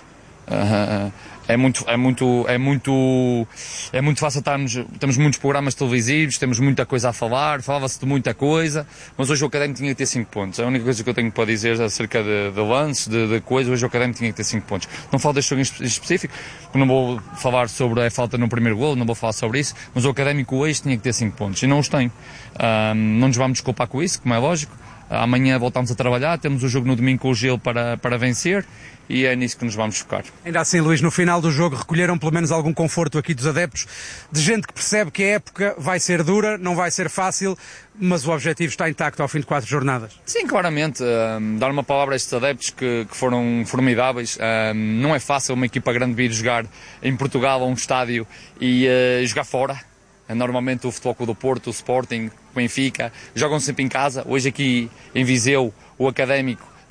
Uh, é muito, é muito, é muito, é muito fácil estarmos, temos muitos programas televisivos, temos muita coisa a falar, falava-se de muita coisa, mas hoje o Académico tinha que ter cinco pontos. A única coisa que eu tenho para dizer acerca de, de lances, de, de coisas, hoje o Académico tinha que ter cinco pontos. Não falo deste jogo em específico, não vou falar sobre a falta no primeiro golo, não vou falar sobre isso, mas o Académico hoje tinha que ter cinco pontos e não os tem. Um, não nos vamos desculpar com isso, como é lógico. Amanhã voltamos a trabalhar, temos o jogo no domingo com o Gil para, para vencer e é nisso que nos vamos focar.
Ainda assim, Luís, no final do jogo recolheram pelo menos algum conforto aqui dos adeptos, de gente que percebe que a época vai ser dura, não vai ser fácil, mas o objetivo está intacto ao fim de quatro jornadas.
Sim, claramente. Um, dar uma palavra a estes adeptos que, que foram formidáveis. Um, não é fácil uma equipa grande vir jogar em Portugal a um estádio e uh, jogar fora. Normalmente o Futebol Clube do Porto, o Sporting, o Benfica, jogam sempre em casa. Hoje aqui em Viseu, o Académico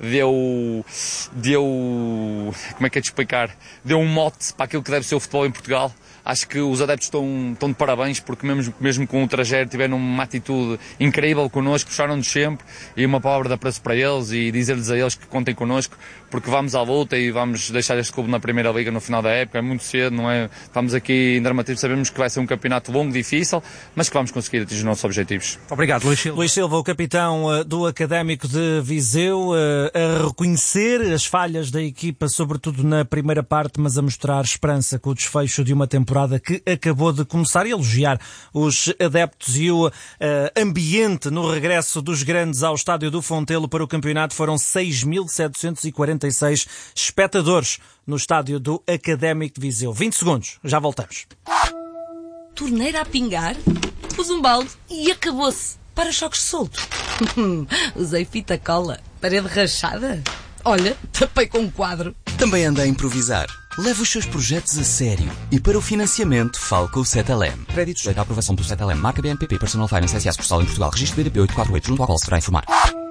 deu, deu, como é que é de explicar, deu um mote para aquilo que deve ser o futebol em Portugal. Acho que os adeptos estão, estão de parabéns, porque mesmo, mesmo com o trajeto tiveram uma atitude incrível connosco, puxaram-nos sempre, e uma palavra de apreço para eles e dizer-lhes a eles que contem connosco, porque vamos à luta e vamos deixar este clube na Primeira Liga no final da época. É muito cedo, não é? Estamos aqui em dramatismo, sabemos que vai ser um campeonato longo, difícil, mas que vamos conseguir atingir os nossos objetivos.
Obrigado, Luís Silva.
Luís Silva, o capitão uh, do Académico de Viseu, uh, a reconhecer as falhas da equipa, sobretudo na primeira parte, mas a mostrar esperança com o desfecho de uma temporada que acabou de começar, e elogiar os adeptos e o uh, ambiente no regresso dos grandes ao Estádio do Fontelo para o campeonato. Foram seis mil setecentos e quarenta e seis espectadores no estádio do Académico de Viseu. vinte segundos, já voltamos.
Torneira a pingar, pus um balde e acabou-se. Para-choques solto. Usei fita cola. Parede rachada. Olha, tapei com um quadro.
Também anda a improvisar. Leve os seus projetos a sério. E para o financiamento, fale com o Cetelem. Crédito sujeito à aprovação do Cetelem. Marca B N P P Personal Finance S A Sucursal em Portugal. Registro B D P oito quatro oito, junto ao qual se deverá informar.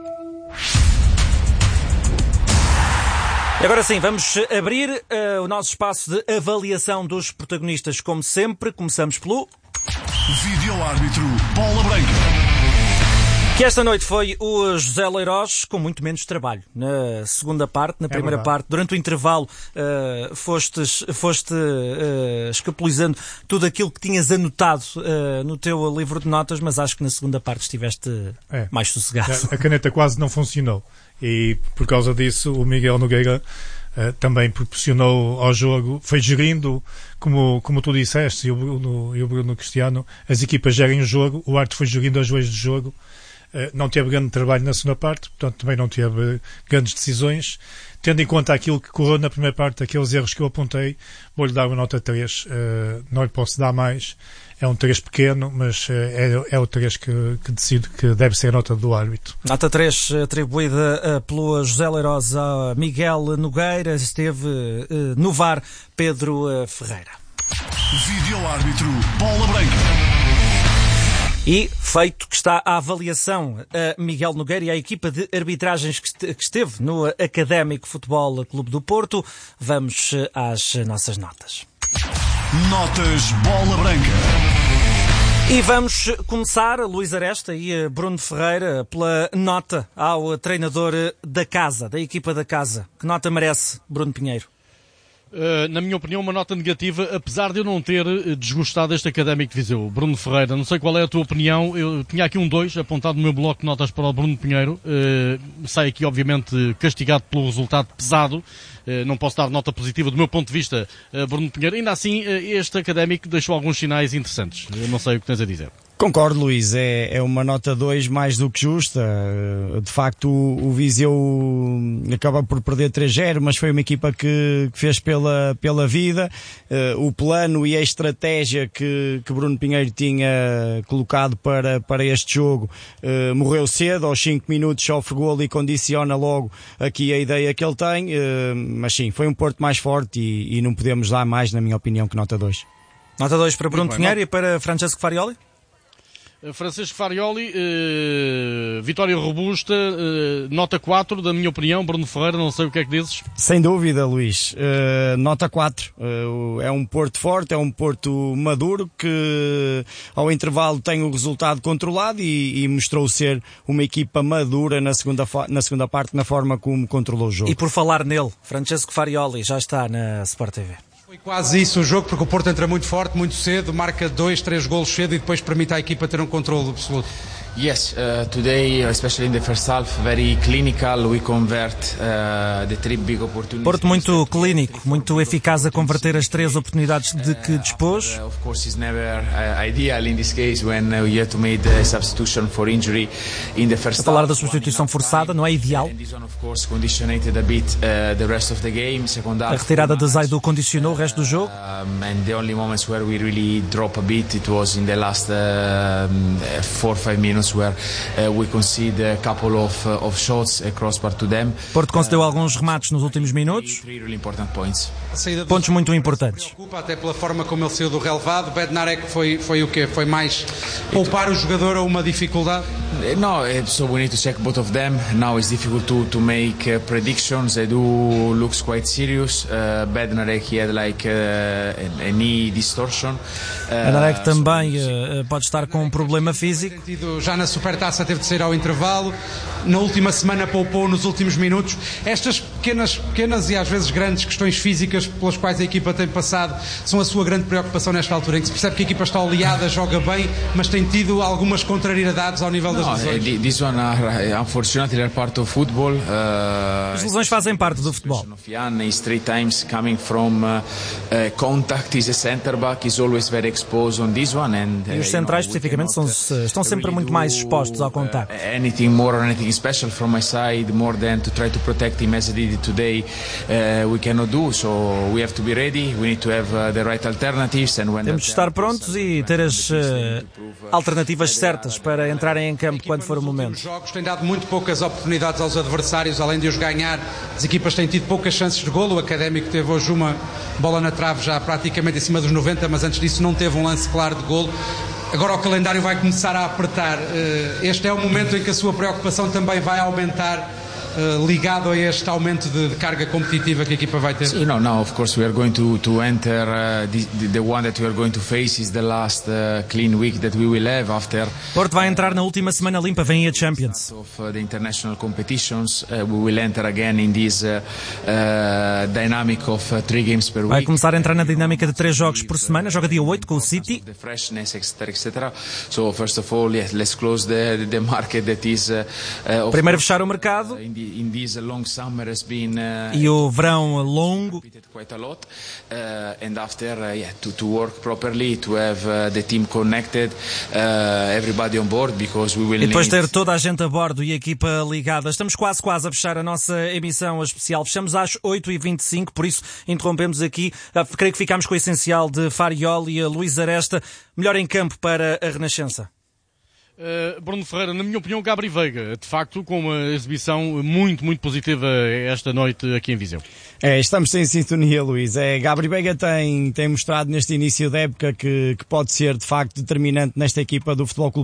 Agora sim, vamos abrir uh, o nosso espaço de avaliação dos protagonistas. Como sempre, começamos pelo...
Vídeo-árbitro Bola Branca.
Que esta noite foi o José Leiroz com muito menos trabalho. Na segunda parte, na primeira é parte, durante o intervalo, uh, fostes, foste uh, escapulizando tudo aquilo que tinhas anotado uh, no teu livro de notas, mas acho que na segunda parte estiveste é. mais sossegado.
A caneta quase não funcionou e por causa disso o Miguel Nogueira Uh, também proporcionou ao jogo, foi gerindo, como, como tu disseste, e o Bruno, e o Bruno Cristiano, as equipas gerem o jogo, o Arte foi gerindo as vezes do jogo, uh, não teve grande trabalho na segunda parte, portanto também não teve grandes decisões. Tendo em conta aquilo que correu na primeira parte, aqueles erros que eu apontei, vou-lhe dar uma nota três, uh, não lhe posso dar mais, é um três pequeno, mas uh, é, é o três que, que decido que deve ser a nota do árbitro.
Nota três atribuída uh, pelo José Leiroz a Miguel Nogueira, esteve uh, no V A R Pedro uh, Ferreira.
Vídeo-árbitro Bola Branca.
E feito que está a avaliação a Miguel Nogueira e a equipa de arbitragens que esteve no Académico Futebol Clube do Porto, vamos às nossas notas.
Notas Bola Branca.
E vamos começar, Luís Aresta e Bruno Ferreira, pela nota ao treinador da casa, da equipa da casa. Que nota merece, Bruno Pinheiro?
Uh, na minha opinião, uma nota negativa, apesar de eu não ter desgostado este Académico de Viseu. Bruno Ferreira, não sei qual é a tua opinião, eu tinha aqui um dois apontado no meu bloco de notas para o Bruno Pinheiro, uh, sai aqui obviamente castigado pelo resultado pesado, uh, não posso dar nota positiva do meu ponto de vista, uh, Bruno Pinheiro. Ainda assim, uh, este Académico deixou alguns sinais interessantes, eu não sei o que tens a dizer.
Concordo, Luís, é, é uma nota dois mais do que justa. De facto, o, o Viseu acaba por perder três zero, mas foi uma equipa que, que fez pela, pela vida. Uh, o plano e a estratégia que, que Bruno Pinheiro tinha colocado para, para este jogo uh, morreu cedo, aos cinco minutos sofre golo e condiciona logo aqui a ideia que ele tem. Uh, mas sim, foi um Porto mais forte e, e não podemos dar mais, na minha opinião, que nota dois.
Nota dois para Bruno Pinheiro e para Francesco Farioli?
Francisco Farioli, eh, vitória robusta, eh, nota quatro, da minha opinião. Bruno Ferreira, não sei o que é que dizes.
Sem dúvida, Luís, uh, nota quatro. Uh, é um Porto forte, é um Porto maduro que ao intervalo tem o resultado controlado e, e mostrou ser uma equipa madura na segunda, na segunda parte, na forma como controlou o jogo.
E por falar nele, Francesco Farioli já está na Sport T V.
Foi quase isso o jogo, porque o Porto entra muito forte, muito cedo, marca dois, três golos cedo e depois permite à equipa ter um controle absoluto.
Yes, uh, today, especially in the first half, very clinical. We convert uh, the three big opportunities.
Porto muito clínico, muito eficaz a converter as três oportunidades de que dispôs.
Uh, of course, it's never uh, ideal in this case when uh, you have to make the substitution for injury in the first half.
A falar da substituição forçada não é ideal. A retirada de Zaidu condicionou o resto do jogo.
And the only moments where we really drop a bit, it was in the last uh, four five minutes. moments where uh, we concede a couple of, uh, of shots, a crossbar to them.
Porto concedeu alguns remates nos últimos minutos.
Three really important points.
Pontos muito importantes.
Preocupa até pela forma como ele saiu do relevado. Bednarek foi, foi o quê? Foi mais poupar o jogador a uma dificuldade?
No, so we need to check both of them. Now it's difficult to, to make uh, predictions. They do looks quite serious. Uh, Bednarek, he had like uh, a, a knee distortion.
Bednarek uh, também uh, pode estar com um problema físico.
Já na Supertaça teve de sair ao intervalo. Na última semana poupou nos últimos minutos. Estas pequenas, pequenas e às vezes grandes questões físicas pelas quais a equipa tem passado são a sua grande preocupação nesta altura, em que se percebe que a equipa está oleada, joga bem, mas tem tido algumas contrariedades ao nível das
no,
lesões.
This one are, unfortunately, are part of football. Uh,
As lesões fazem parte do futebol.
Jan is three times coming from uh, uh, contact. He's a centre back. He's always very exposed on this one. And uh,
e os centrais you know, especificamente são, estão sempre really muito mais expostos ao contacto.
Uh, anything more or anything special from my side, more than to try to protect him as I did today, uh, we cannot do. So we have to be ready. We need to have uh, the right alternatives. And when
temos de estar prontos e ter as uh, alternativas certas para entrarem em campo quando for o momento.
Os jogos têm dado muito poucas oportunidades aos adversários, além de os ganhar. As equipas têm tido poucas chances de golo. O Académico teve hoje uma bola na trave já praticamente em cima dos noventa, mas antes disso não teve um lance claro de golo. Agora o calendário vai começar a apertar. Este é o momento em que a sua preocupação também vai aumentar, Uh, ligado a este aumento de, de carga competitiva que a equipa vai ter?
You know, now of course we are going to to enter uh, the, the one that we are going to face is the last uh, clean week that we will have after.
Porto vai entrar na última semana limpa, vem a Champions.
Of uh, the international competitions, uh, we will enter again in this uh, uh, dynamic of uh, three games per week.
Vai começar a entrar na dinâmica de três jogos por semana. Joga dia oito com o City.
The freshness, etc, et cetera. So first of all, yes, let's close the the market that is. Uh, uh,
Primeiro fechar o mercado.
In this long summer has been, uh,
e o verão longo.
Quite a lot, uh, and after uh, yeah, to to work properly, to have uh, the team connected, uh, everybody on board, because we will.
E depois
need...
ter toda a gente a bordo e a equipa ligada. Estamos quase quase a fechar a nossa emissão especial. Fechamos às oito e vinte e cinco, por isso interrompemos aqui. Creio que ficámos com o essencial de Fariol e a Luís Aresta. Melhor em campo para a Renascença.
Uh, Bruno Ferreira, na minha opinião, Gabri Veiga, de facto, com uma exibição muito, muito positiva esta noite aqui em Viseu.
É, estamos em sintonia, Luís. É, Gabri Veiga tem, tem mostrado neste início da época que, que pode ser, de facto, determinante nesta equipa do Futebol Clube